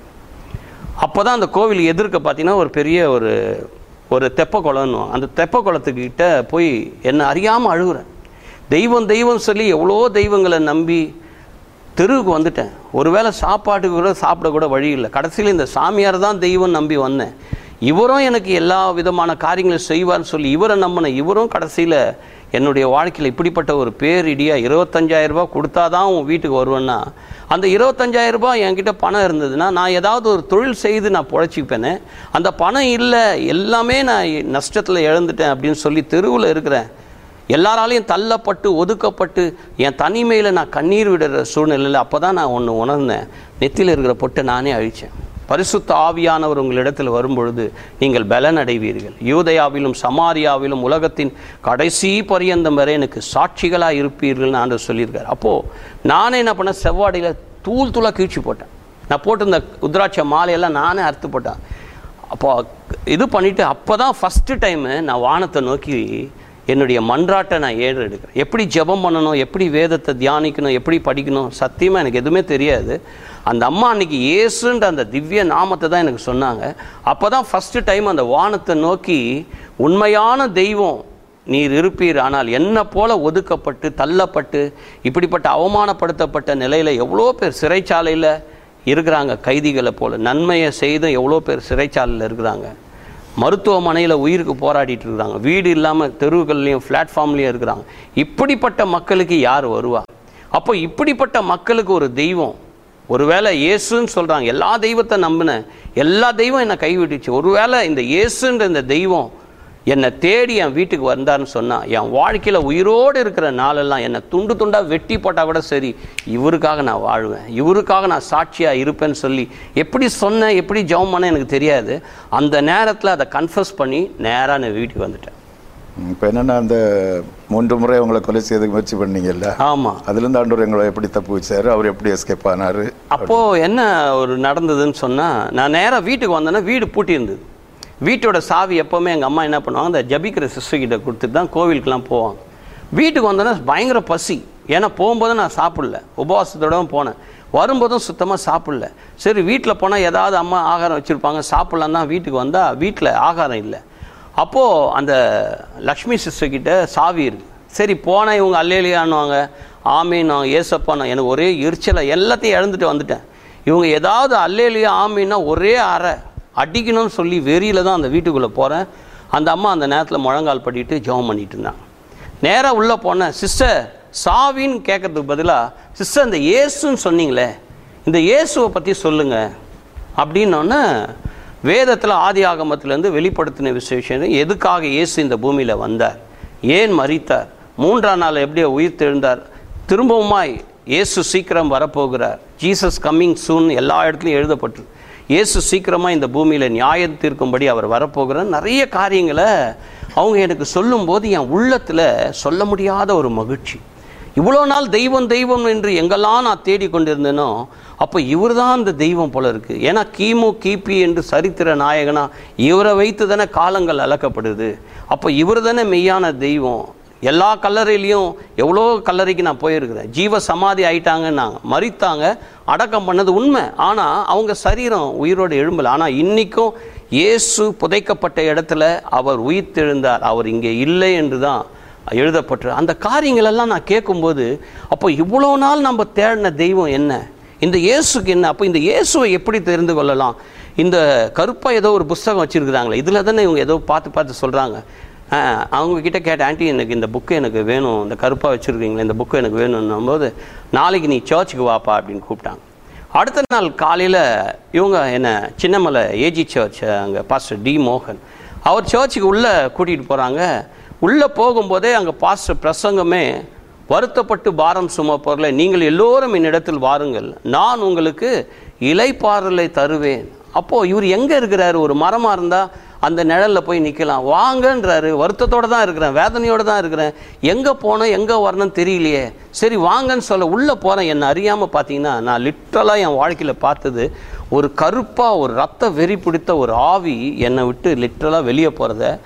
அப்போ தான் அந்த கோவில் எதிர்க்க பார்த்தீங்கன்னா ஒரு பெரிய ஒரு ஒரு தெப்ப குளம்னு, அந்த தெப்ப குளத்துக்கிட்ட போய் என்னை அறியாமல் அழுகுறேன். தெய்வம் தெய்வம் சொல்லி எவ்வளோ தெய்வங்களை நம்பி தெருவுக்கு வந்துட்டேன். ஒருவேளை சாப்பாட்டுக்கு கூட சாப்பிடக்கூட வழி இல்லை. கடைசியில் இந்த சாமியார் தான் தெய்வம் நம்பி வந்தேன். இவரும் எனக்கு எல்லா விதமான காரியங்களும் செய்வார்னு சொல்லி இவரை நம்பினேன். இவரும் கடைசியில் என்னுடைய வாழ்க்கையில் இப்படிப்பட்ட ஒரு பேரிடியாக இருபத்தஞ்சாயிரம் ரூபாய் கொடுத்தா தான் உன் வீட்டுக்கு வருவேன்னா, அந்த இருபத்தஞ்சாயிரம் ரூபாய் என்கிட்ட பணம் இருந்ததுன்னா நான் ஏதாவது ஒரு தொழில் செய்து நான் பொழைச்சிப்பேனே. அந்த பணம் இல்லை, எல்லாமே நான் நஷ்டத்தில் இழந்துட்டேன் அப்படின்னு சொல்லி தெருவில் இருக்கிறேன். எல்லாராலையும் தள்ளப்பட்டு ஒதுக்கப்பட்டு என் தனிமையில் நான் கண்ணீர் விடுற சூழ்நிலையில் அப்போ தான் நான் ஒன்று உணர்ந்தேன். நெத்தியில் இருக்கிற பொட்டை நானே அழித்தேன். பரிசுத்த ஆவியானவர் உங்களிடத்தில் வரும்பொழுது நீங்கள் பலன் அடைவீர்கள். யூதயாவிலும் சமாரியாவிலும் உலகத்தின் கடைசி பரியந்தம் வரை எனக்கு சாட்சிகளாக இருப்பீர்கள்னு ஆண்டவர் சொல்லியிருக்கார். அப்போது நானே என்ன பண்ணேன், செவ்வாடியில் தூள் தூளாக கீழ்ச்சி போட்டேன். நான் போட்டு இந்த உத்ராட்ச மாலையெல்லாம் நானே அறுத்து போட்டேன். அப்போ இது பண்ணிவிட்டு அப்போ தான் ஃபஸ்ட்டு டைமு நான் வானத்தை நோக்கி என்னுடைய மன்றாட்டை நான் ஏறு எடுக்கிறேன். எப்படி ஜெபம் பண்ணணும், எப்படி வேதத்தை தியானிக்கணும், எப்படி படிக்கணும், சத்தியமாக எனக்கு எதுவுமே தெரியாது. அந்த அம்மா அன்றைக்கி இயேசுன்ற அந்த திவ்ய நாமத்தை தான் எனக்கு சொன்னாங்க. அப்போ தான் ஃபஸ்ட்டு டைம் அந்த வானத்தை நோக்கி உண்மையான தெய்வம் நீர் இருப்பீர், ஆனால் என்ன போல ஒதுக்கப்பட்டு தள்ளப்பட்டு இப்படிப்பட்ட அவமானப்படுத்தப்பட்ட நிலையில் எவ்வளோ பேர் சிறைச்சாலையில் இருக்கிறாங்க, கைதிகளை போல். நன்மையை செய்தும் எவ்வளோ பேர் சிறைச்சாலையில் இருக்கிறாங்க, மருத்துவமனையில் உயிருக்கு போராடிட்டு இருக்கிறாங்க, வீடு இல்லாமல் தெருவுகள்லையும் பிளாட்ஃபார்ம்லேயும் இருக்கிறாங்க. இப்படிப்பட்ட மக்களுக்கு யார் வருவா? அப்போ இப்படிப்பட்ட மக்களுக்கு ஒரு தெய்வம், ஒருவேளை இயேசுன்னு சொல்கிறாங்க, எல்லா தெய்வத்தை நம்பினேன், எல்லா தெய்வம் என்னை கைவிட்டுச்சு. ஒருவேளை இந்த இயேசுன்ற இந்த தெய்வம் என்னை தேடி என் வீட்டுக்கு வந்தார்னு சொன்னால் என் வாழ்க்கையில் உயிரோடு இருக்கிற நாளெல்லாம் என்னை துண்டு துண்டாக வெட்டி போட்டால் கூட சரி, இவருக்காக நான் வாழ்வேன், இவருக்காக நான் சாட்சியாக இருப்பேன்னு சொல்லி எப்படி சொன்னேன், எப்படி ஜெபம் பண்ண எனக்கு தெரியாது. அந்த நேரத்தில் அதை கன்ஃபஸ் பண்ணி நேராக நான் வீட்டுக்கு வந்துட்டேன். இப்போ என்னென்னா, அந்த மூன்று முறை அவங்களை கொலை செய்யறதுக்கு முயற்சி பண்ணீங்கல்ல? ஆமாம். அதுலேருந்து ஆண்டவர் எங்களை எப்படி தப்பு வச்சாரு, அவர் எப்படி எஸ்கேப் ஆனார்? அப்போது என்ன ஒரு நடந்ததுன்னு சொன்னால், நான் நேராக வீட்டுக்கு வந்தேன்னா வீடு பூட்டி இருந்தது. வீட்டோட சாவி எப்போவுமே எங்கள் அம்மா என்ன பண்ணுவாங்க, அந்த ஜபிக்கிற சிஸ்டர்கிட்ட கொடுத்துட்டு தான் கோவிலுக்கெலாம் போவாங்க. வீட்டுக்கு வந்தோன்னா பயங்கர பசி, ஏன்னா போகும்போது நான் சாப்பிடல, உபவாசத்தோடவும் போனேன், வரும்போதும் சுத்தமாக சாப்பிடல. சரி வீட்டில் போனால் ஏதாவது அம்மா ஆகாரம் வச்சுருப்பாங்க, சாப்பிட்லாம் தான் வீட்டுக்கு வந்தால் வீட்டில் ஆகாரம் இல்லை. அப்போது அந்த லக்ஷ்மி சிஸ்டர்கிட்ட சாவி இருக்குது. சரி போனால் இவங்க அல்லேலியான்னுவாங்க, ஆமீன்னுவாங்க, ஏசப்பான்னு. எனக்கு ஒரே எரிச்சலை, எல்லாத்தையும் இழந்துட்டு வந்துட்டேன். இவங்க ஏதாவது அல்லேலியா ஆமீன்னா ஒரே அறை அடிக்கணும்னு சொல்லி வெறியில் தான் அந்த வீட்டுக்குள்ளே போகிறேன். அந்த அம்மா அந்த நேரத்தில் முழங்கால் படிட்டு ஜெபம் பண்ணிட்டு இருந்தாங்க. நேராக உள்ளே போனேன். சிஸ்டர் சாவின்னு கேட்குறதுக்கு பதிலாக, சிஸ்டர் இந்த இயேசுன்னு சொன்னீங்களே, இந்த இயேசுவை பற்றி சொல்லுங்கள் அப்படின்னோடனே, வேதத்தில் ஆதி ஆகமத்திலேருந்து வெளிப்படுத்தின விசேஷம், எதுக்காக இயேசு இந்த பூமியில் வந்தார், ஏன் மரித்தார், மூன்றாம் நாள் எப்படியோ உயிர் தெழுந்தார், திரும்பவுமாய் இயேசு சீக்கிரம் வரப்போகிறார், ஜீசஸ் கம்மிங் சூன் எல்லா இடத்துலையும் எழுதப்பட்டு, இயேசு சீக்கிரமாக இந்த பூமியில் நியாயம் தீர்க்கும்படி அவர் வரப்போகிறார். நிறைய காரியங்களை அவங்க எனக்கு சொல்லும்போது என் உள்ளத்தில் சொல்ல முடியாத ஒரு மகிழ்ச்சி. இவ்வளோ நாள் தெய்வம் தெய்வம் என்று எங்கெல்லாம் நான் தேடி கொண்டிருந்தேனோ, அப்போ இவர் தான் இந்த தெய்வம் போல இருக்குது. ஏன்னா கிமு கிபி என்று சரித்திர நாயகனா இவரை வைத்து தானே காலங்கள் அளக்கப்படுது. அப்போ இவர் தானே மெய்யான தெய்வம். எல்லா கல்லறையிலையும் எவ்வளோ கல்லறைக்கு நான் போயிருக்கிறேன். ஜீவ சமாதி ஆயிட்டாங்கன்னாங்க, மரித்தாங்க, அடக்கம் பண்ணது உண்மை. ஆனால் அவங்க சரீரம் உயிரோடு எழும்பலை. ஆனால் இன்றைக்கும் இயேசு புதைக்கப்பட்ட இடத்துல அவர் உயிர் தெழுந்தார், அவர் இங்கே இல்லை என்று தான் எழுதப்பட்டு. அந்த காரியங்களெல்லாம் நான் கேட்கும்போது, அப்போ இவ்வளோ நாள் நம்ம தேடின தெய்வம் என்ன, இந்த இயேசுக்கு என்ன, அப்போ இந்த இயேசுவை எப்படி தெரிந்து கொள்ளலாம்? இந்த கருப்பாக ஏதோ ஒரு புஸ்தகம் வச்சுருக்குறாங்களே, இதில் தானே இவங்க ஏதோ பார்த்து பார்த்து சொல்கிறாங்க. அவங்கக்கிட்ட கேட்டேன், ஆண்டி எனக்கு இந்த புக்கு எனக்கு வேணும், இந்த கருப்பாக வச்சுருக்கீங்களே இந்த புக்கு எனக்கு வேணும்னும் போது, நாளைக்கு நீ சர்ச்சுக்கு வாப்பா அப்படின்னு கூப்பிட்டாங்க. அடுத்த நாள் காலையில் இவங்க என்ன சின்னமலை ஏஜி சர்ச், அங்கே பாஸ்டர் டி மோகன், அவர் சர்ச்சுக்கு உள்ளே கூட்டிகிட்டு போகிறாங்க. உள்ளே போகும்போதே அங்கே பாஸ்டர் பிரசங்கமே, வருத்தப்பட்டு பாரம் சுமப்பவர்களே நீங்கள் எல்லோரும் என்னிடத்தில் வாருங்கள், நான் உங்களுக்கு இலைப்பாறலை தருவேன். அப்போது இவர் எங்கே இருக்கிறாரு? ஒரு மரமாக இருந்தால் அந்த நிழலில் போய் நிற்கலாம், வாங்கன்றாரு. வருத்தத்தோடு தான் இருக்கிறேன், வேதனையோடு தான் இருக்கிறேன், எங்கே போனேன் எங்கே வரணும்னு தெரியலையே, சரி வாங்கன்னு சொல்ல உள்ளே போகிறேன். என்னை அறியாமல் பார்த்தீங்கன்னா நான் லிட்ரலாக என் வாழ்க்கையில் பார்த்தது, ஒரு கருப்பாக ஒரு ரத்த வெறி பிடித்த ஒரு ஆவி என்னை விட்டு லிட்ரலாக வெளியே போகிறத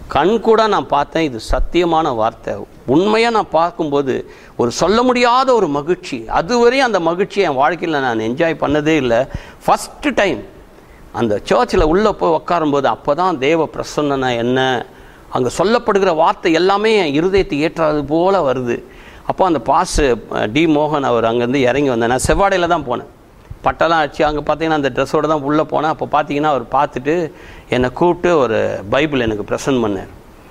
கண் கூட நான் பார்த்தேன். இது சத்தியமான வார்த்தை. உண்மையாக நான் பார்க்கும்போது ஒரு சொல்ல முடியாத ஒரு மகிழ்ச்சி. அதுவரையும் அந்த மகிழ்ச்சியை என் வாழ்க்கையில் நான் என்ஜாய் பண்ணதே இல்லை. ஃபஸ்ட்டு டைம் அந்த சர்ச்சில் உள்ளே போய் உட்காரும்போது அப்போ தான் தேவ பிரசன்னனா என்ன, அங்கே சொல்லப்படுகிற வார்த்தை எல்லாமே என் இருதயத்தை ஏற்றாது போல் வருது. அப்போ அந்த பாஸ் டி மோகன் அவர் அங்கேருந்து இறங்கி வந்தேன். நான் செவ்வாடையில் தான் போனேன். பட்டெல்லாம் அடிச்சு அங்கே பார்த்தீங்கன்னா அந்த ட்ரெஸ்ஸோடு தான் உள்ளே போனேன். அப்போ பார்த்தீங்கன்னா அவர் பார்த்துட்டு என்னை கூப்பிட்டு ஒரு பைபிள் எனக்கு ப்ரெசன்ட் பண்ணார்.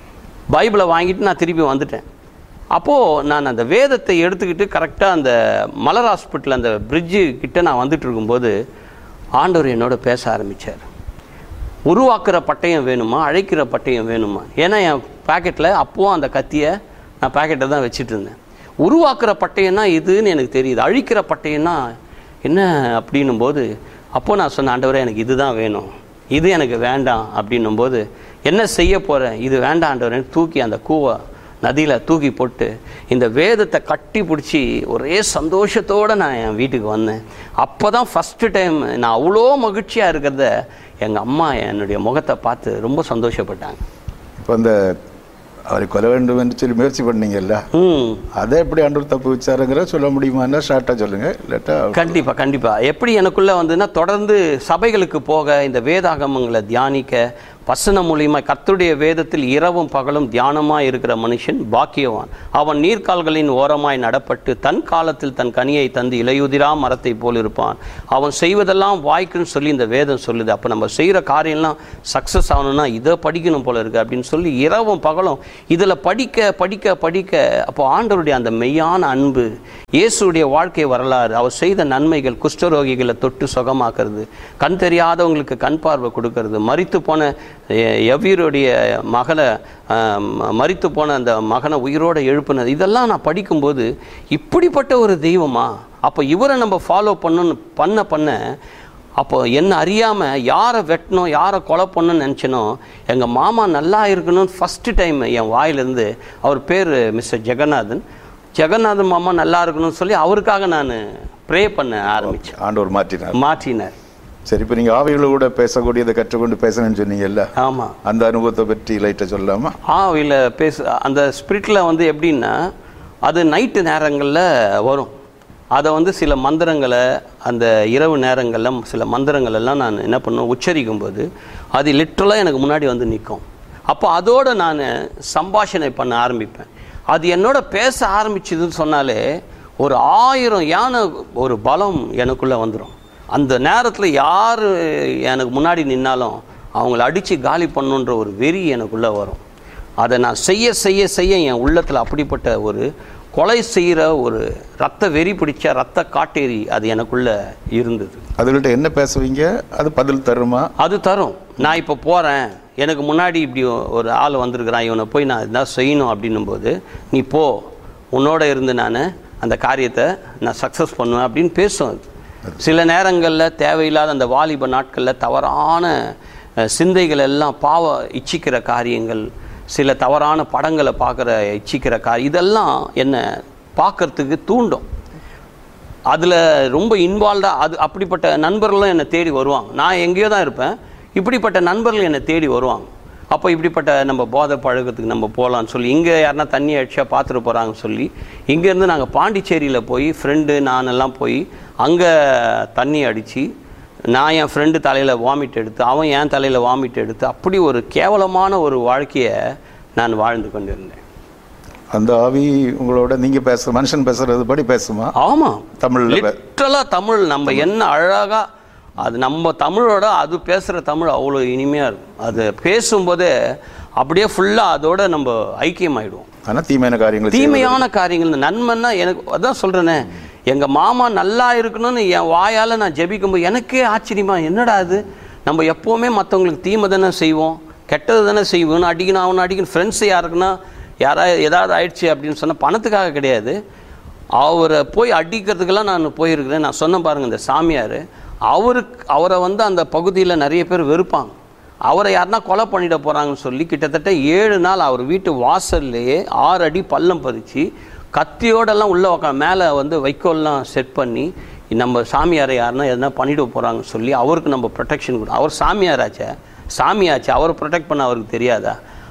பைபிளை வாங்கிட்டு நான் திருப்பி வந்துட்டேன். அப்போது நான் அந்த வேதத்தை எடுத்துக்கிட்டு கரெக்டாக அந்த மலர் ஹாஸ்பிட்டல் அந்த பிரிட்ஜு கிட்டே நான் வந்துட்டு இருக்கும்போது ஆண்டவர் என்னோட பேச ஆரம்பித்தார். உருவாக்குற பட்டயம் வேணுமா, அழைக்கிற பட்டயம் வேணுமா? ஏன்னா என் பேக்கெட்டில் அப்போவும் அந்த கத்தியை நான் பேக்கெட்டை தான் வச்சுட்டு இருந்தேன். உருவாக்குற பட்டயம்னா இதுன்னு எனக்கு தெரியுது, அழிக்கிற பட்டயம்னா என்ன அப்படின்னும் போது அப்போது நான் சொன்னேன், ஆண்டவரே எனக்கு இது தான் வேணும், இது எனக்கு வேண்டாம் அப்படின்னும் போது என்ன செய்ய போகிறேன், இது வேண்டாம் ஆண்டவரே தூக்கி அந்த கூவை நதியில் தூக்கி போட்டு இந்த வேதத்தை கட்டி பிடிச்சி ஒரே சந்தோஷத்தோடு நான் என் வீட்டுக்கு வந்தேன். அப்போ தான் ஃபஸ்ட்டு டைம் நான் அவ்வளோ மகிழ்ச்சியாக இருக்கிறத எங்கள் அம்மா என்னுடைய முகத்தை பார்த்து ரொம்ப சந்தோஷப்பட்டாங்க. இப்போ அந்த அவரை கொல்ல வேண்டும் என்று சொல்லி முயற்சி பண்ணீங்கல்ல, அதை எப்படி ஆண்டவர் தப்பு வச்சாருங்கிற சொல்ல முடியுமா? ஷார்ட்டாக சொல்லுங்க. இல்லாட்டா கண்டிப்பாக கண்டிப்பாக எப்படி எனக்குள்ளே வந்துன்னா தொடர்ந்து சபைகளுக்கு போக, இந்த வேதாகமங்களை தியானிக்க, வசனம் மூலியமா கர்த்தருடைய வேதத்தில் இரவும் பகலும் தியானமாய் இருக்கிற மனுஷன் பாக்கியவான். அவன் நீர்க்கால்களின் ஓரமாய் நடப்பட்டு தன் காலத்தில் தன் கனியை தந்து இலையுதிரா மரத்தை போல் இருப்பான். அவன் செய்வதெல்லாம் வாய்க்குன்னு சொல்லி இந்த வேதம் சொல்லுது. அப்போ நம்ம செய்கிற காரியம்லாம் சக்ஸஸ் ஆகணும்னா இதை படிக்கணும் போல இருக்குது அப்படின்னு சொல்லி இரவும் பகலும் இதில் படிக்க படிக்க படிக்க அப்போ ஆண்டவருடைய அந்த மெய்யான அன்பு, இயேசுடைய வாழ்க்கை வரலாறு, அவர் செய்த நன்மைகள், குஷ்டரோகிகளை தொட்டு சுகமாக்குறது, கண் தெரியாதவங்களுக்கு கண் பார்வை கொடுக்கறது, மரித்து போன எவ்வீருடைய மகளை மரித்து போன அந்த மகனை உயிரோடு எழுப்புனது, இதெல்லாம் நான் படிக்கும்போது இப்படிப்பட்ட ஒரு தெய்வமா? அப்போ இவரை நம்ம ஃபாலோ பண்ணணும் பண்ண பண்ண அப்போ என்ன அறியாமல் யாரை வெட்டணும், யாரை கொலை பண்ணணும்னு நினச்சினோ எங்கள் மாமா நல்லா இருக்கணும்னு ஃபஸ்ட்டு டைம் என் வாயிலிருந்து, அவர் பேர் மிஸ்டர் ஜெகநாதன், ஜெகநாதன் மாமா நல்லா இருக்கணும்னு சொல்லி அவருக்காக நான் ப்ரே பண்ண ஆரம்பித்தேன். ஆண்டவர் மாற்றினார் மாற்றினார் சரி, இப்போ நீங்கள் ஆவிகளை கூட பேசக்கூடியதை கற்றுக்கொண்டு பேசணும்னு சொன்னீங்கல்ல, ஆமாம், அந்த அனுபவத்தை பற்றி லைட்டாக சொல்லலாமா? ஆவியில் பேச அந்த ஸ்பிரிட்டில் வந்து எப்படின்னா அது நைட்டு நேரங்களில் வரும். அதை வந்து சில மந்திரங்களை அந்த இரவு நேரங்களில் சில மந்திரங்கள் எல்லாம் நான் என்ன பண்ணுவேன், உச்சரிக்கும் போது அது லிட்ரலாக எனக்கு முன்னாடி வந்து நிற்கும். அப்போ அதோடு நான் சம்பாஷணை பண்ண ஆரம்பிப்பேன். அது என்னோட பேச ஆரம்பிச்சதுன்னு சொன்னாலே ஒரு ஆயிரம் யானை ஒரு பலம் எனக்குள்ளே வந்துடும். அந்த நேரத்தில் யார் எனக்கு முன்னாடி நின்னாலும் அவங்கள அடித்து காலி பண்ணுன்ற ஒரு வெறி எனக்குள்ளே வரும். அதை நான் செய்ய செய்ய செய்ய என் உள்ளத்தில் அப்படிப்பட்ட ஒரு கொலை செய்கிற ஒரு ரத்த வெறி பிடிச்ச ரத்த காட்டேரி அது எனக்குள்ளே இருந்தது. அதுகிட்ட என்ன பேசுவீங்க, அது பதில் தருமா? அது தரும். நான் இப்போ போகிறேன், எனக்கு முன்னாடி இப்படி ஒரு ஆள் வந்திருக்கிறான், இவனை போய் நான் இதான் செய்யணும் அப்படின்னும் போது நீ போ, உன்னோட இருந்து நான் அந்த காரியத்தை நான் சக்ஸஸ் பண்ணுவேன் அப்படின்னு பேசும். அது சில நேரங்களில் தேவையில்லாத அந்த வாலிப நாட்களில் தவறான சிந்தைகள் எல்லாம், பாவ இச்சிக்கிற காரியங்கள், சில தவறான படங்களை பார்க்குற இச்சிக்கிற காரியம், இதெல்லாம் என்னை பார்க்கறதுக்கு தூண்டும். அதில் ரொம்ப இன்வால்வ்டாக அது அப்படிப்பட்ட நண்பர்களும் என்னை தேடி வருவாங்க. நான் எங்கேயோ தான் இருப்பேன், இப்படிப்பட்ட நண்பர்கள் என்னை தேடி வருவாங்க. அப்போ இப்படிப்பட்ட நம்ம போதை பழக்கத்துக்கு நம்ம போகலான்னு சொல்லி, இங்கே யாருன்னா தண்ணி அடிச்சா பார்த்துட்டு போகிறாங்கன்னு சொல்லி இங்கேருந்து நாங்கள் பாண்டிச்சேரியில் போய் ஃப்ரெண்டு நான் எல்லாம் போய் அங்கே தண்ணி அடித்து நான் என் ஃப்ரெண்டு தலையில் வாமிட் எடுத்து, அவன் என் தலையில் வாமிட் எடுத்து, அப்படி ஒரு கேவலமான ஒரு வாழ்க்கையை நான் வாழ்ந்து கொண்டிருந்தேன். அந்த ஆவி உங்களோட நீங்கள் பேசுகிற மனுஷன் பேசுகிறது படி பேசுமா? ஆமாம், தமிழ் லிட்டரலாக தமிழ் நம்ம என்ன அழகாக அது நம்ம தமிழோட அது பேசுகிற தமிழ் அவ்வளோ இனிமையாக இருக்கும். அது பேசும்போதே அப்படியே ஃபுல்லாக அதோட நம்ம ஐக்கியமாயிடுவோம். ஆனால் தீமையான காரியங்கள் தீமையான காரியங்கள் நன்மைன்னா எனக்கு அதான் சொல்கிறேனே, எங்கள் மாமா நல்லா இருக்கணும்னு என் வாயால் நான் ஜெபிக்கும்போது எனக்கே ஆச்சரியமா, என்னடா அது நம்ம எப்போவுமே மற்றவங்களுக்கு தீமை தானே செய்வோம், கெட்டது தானே செய்வோம், அடிக்கணும் அவனை அடிக்கணும், ஃப்ரெண்ட்ஸு யாருக்குன்னா யாராவது ஏதாவது ஆயிடுச்சு அப்படின்னு சொன்னால் பணத்துக்காக கிடையாது, அவரை போய் அடிக்கிறதுக்கெல்லாம் நான் போயிருக்கிறேன். நான் சொன்ன பாருங்கள், இந்த சாமியார் அவருக்கு அவரை வந்து அந்த பகுதியில் நிறைய பேர் வெறுப்பாங்க. அவரை யாருன்னா கொலை பண்ணிட போகிறாங்கன்னு சொல்லி கிட்டத்தட்ட ஏழு நாள் அவர் வீட்டு வாசல்லையே ஆறு அடி பள்ளம் பறித்து கத்தியோடெல்லாம் உள்ளே உக்கா மேலே வந்து வைக்கோல்லாம் செட் பண்ணி நம்ம சாமியாரை யாருன்னா எதனா பண்ணிவிட போகிறாங்கன்னு சொல்லி அவருக்கு நம்ம ப்ரொடெக்ஷன் கொடு. அவர் சாமியாராச்சே சாமியாச்சு அவரை ப்ரொடெக்ட் பண்ண அவருக்கு தெரியாதா?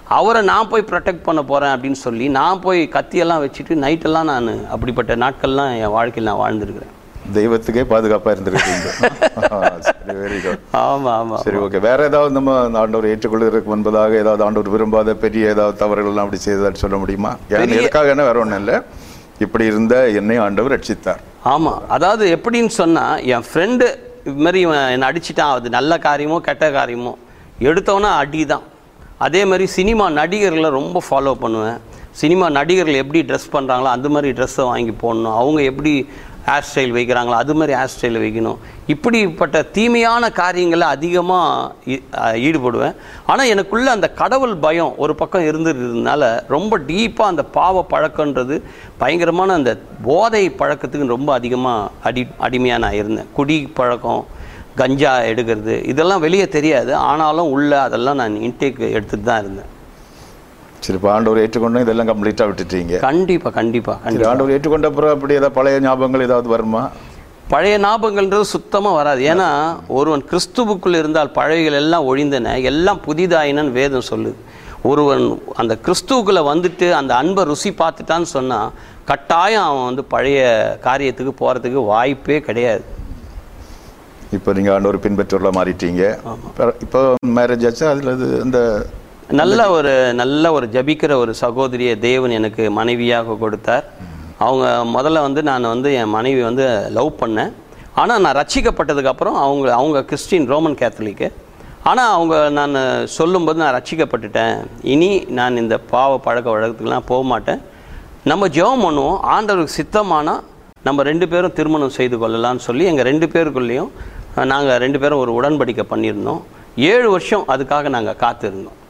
அவரை நான் போய் ப்ரொடெக்ட் பண்ண போகிறேன் அப்படின்னு சொல்லி நான் போய் கத்தியெல்லாம் வச்சுட்டு நைட்டெல்லாம் நான் அப்படிப்பட்ட நாட்கள்லாம் என் வாழ்க்கையில் நான் வாழ்ந்துருக்கிறேன். தெய்வத்துக்கே பாதுகாப்பாக இருந்திருக்கீங்க. சரி, வெரி குட். ஆமாம் ஆமாம். சரி, ஓகே. வேற ஏதாவது நம்ம ஆண்டவர் ஏற்றுக்கொள்வதற்கு முன்பதாக ஏதாவது ஆண்டவர் விரும்பாத பெரிய ஏதாவது தவறுகள்லாம் அப்படி செய்ததான்னு சொல்ல முடியுமா? ஏன்னா எதுக்காக என்ன வேற ஒன்றும் இல்லை, இப்படி இருந்த என்னை ஆண்டவர் ரட்சித்தார். ஆமாம், அதாவது எப்படின்னு சொன்னால், என் ஃப்ரெண்டு இது மாதிரி இவன் என்னை அடிச்சிட்டான், அது நல்ல காரியமோ கெட்ட காரியமோ எடுத்தவொன்னே அடி தான். அதே மாதிரி சினிமா நடிகர்களை ரொம்ப ஃபாலோ பண்ணுவேன். சினிமா நடிகர்கள் எப்படி ட்ரெஸ் பண்ணுறாங்களோ அந்த மாதிரி ட்ரெஸ்ஸை வாங்கி போடணும், அவங்க எப்படி ஹேர் ஸ்டைல் வைக்கிறாங்களோ அது மாதிரி ஹேர் ஸ்டைல் வைக்கணும். இப்படிப்பட்ட தீமையான காரியங்களில் அதிகமாக ஈடுபடுவேன். ஆனால் எனக்குள்ளே அந்த கடவுள் பயம் ஒரு பக்கம் இருந்துருந்ததுனால ரொம்ப டீப்பாக அந்த பாவ பழக்கன்றது பயங்கரமான அந்த போதை பழக்கத்துக்கு ரொம்ப அதிகமாக அடி அடிமையாக நான் இருந்தேன். குடி பழக்கம், கஞ்சா எடுக்கிறது, இதெல்லாம் வெளியே தெரியாது, ஆனாலும் உள்ளே அதெல்லாம் நான் இன்டேக் எடுத்துகிட்டு தான் இருந்தேன். சரி, இப்போ ஆண்டவர் ஏற்றுக்கொண்டு இதெல்லாம் கம்ப்ளீட்டாக விட்டுட்டீங்க? கண்டிப்பாக கண்டிப்பாக கண்டிப்பாக. ஆண்டவர் ஏற்றுக்கொண்ட அப்புறம் அப்படி ஏதாவது பழைய ஞாபகங்கள் ஏதாவது வருமா? பழைய ஞாபகங்கள்ன்றது சுத்தமாக வராது. ஏன்னா ஒருவன் கிறிஸ்துவுக்குள் இருந்தால் பழையகள் எல்லாம் ஒழிந்தன, எல்லாம் புதிதாயினன்னு வேதம் சொல்லுது. ஒருவன் அந்த கிறிஸ்துவுக்குள்ளே வந்துட்டு அந்த அன்பை ருசி பார்த்துட்டான்னு சொன்னால் கட்டாயம் அவன் வந்து பழைய காரியத்துக்கு போகிறதுக்கு வாய்ப்பே கிடையாது. இப்போ நீங்கள் ஆண்டவர் பின்பற்றவர்களாக மாறிட்டீங்க. இப்போ மேரேஜ் ஆச்சு, அதில் அது அந்த நல்ல ஒரு நல்ல ஒரு ஜபிக்கிற ஒரு சகோதரியை தேவன் எனக்கு மனைவியாக கொடுத்தார். அவங்க முதல்ல வந்து நான் வந்து என் மனைவி வந்து லவ் பண்ணேன். ஆனால் நான் ரட்சிக்கப்பட்டதுக்கப்புறம் அவங்க அவங்க கிறிஸ்டின் ரோமன் கேத்தலிக்கு. ஆனால் அவங்க நான் சொல்லும்போது நான் ரட்சிக்கப்பட்டுட்டேன், இனி நான் இந்த பாவ பழக்க வழக்கத்துக்குலாம் போக மாட்டேன், நம்ம ஜெபம் பண்ணுவோம், ஆண்டவருக்கு சித்தமானால் நம்ம ரெண்டு பேரும் திருமணம் செய்து கொள்ளலான்னு சொல்லி எங்கள் ரெண்டு பேருக்குள்ளேயும் நாங்கள் ரெண்டு பேரும் ஒரு உடன்படிக்கை பண்ணியிருந்தோம். ஏழு வருஷம் அதுக்காக நாங்கள் காத்திருந்தோம்.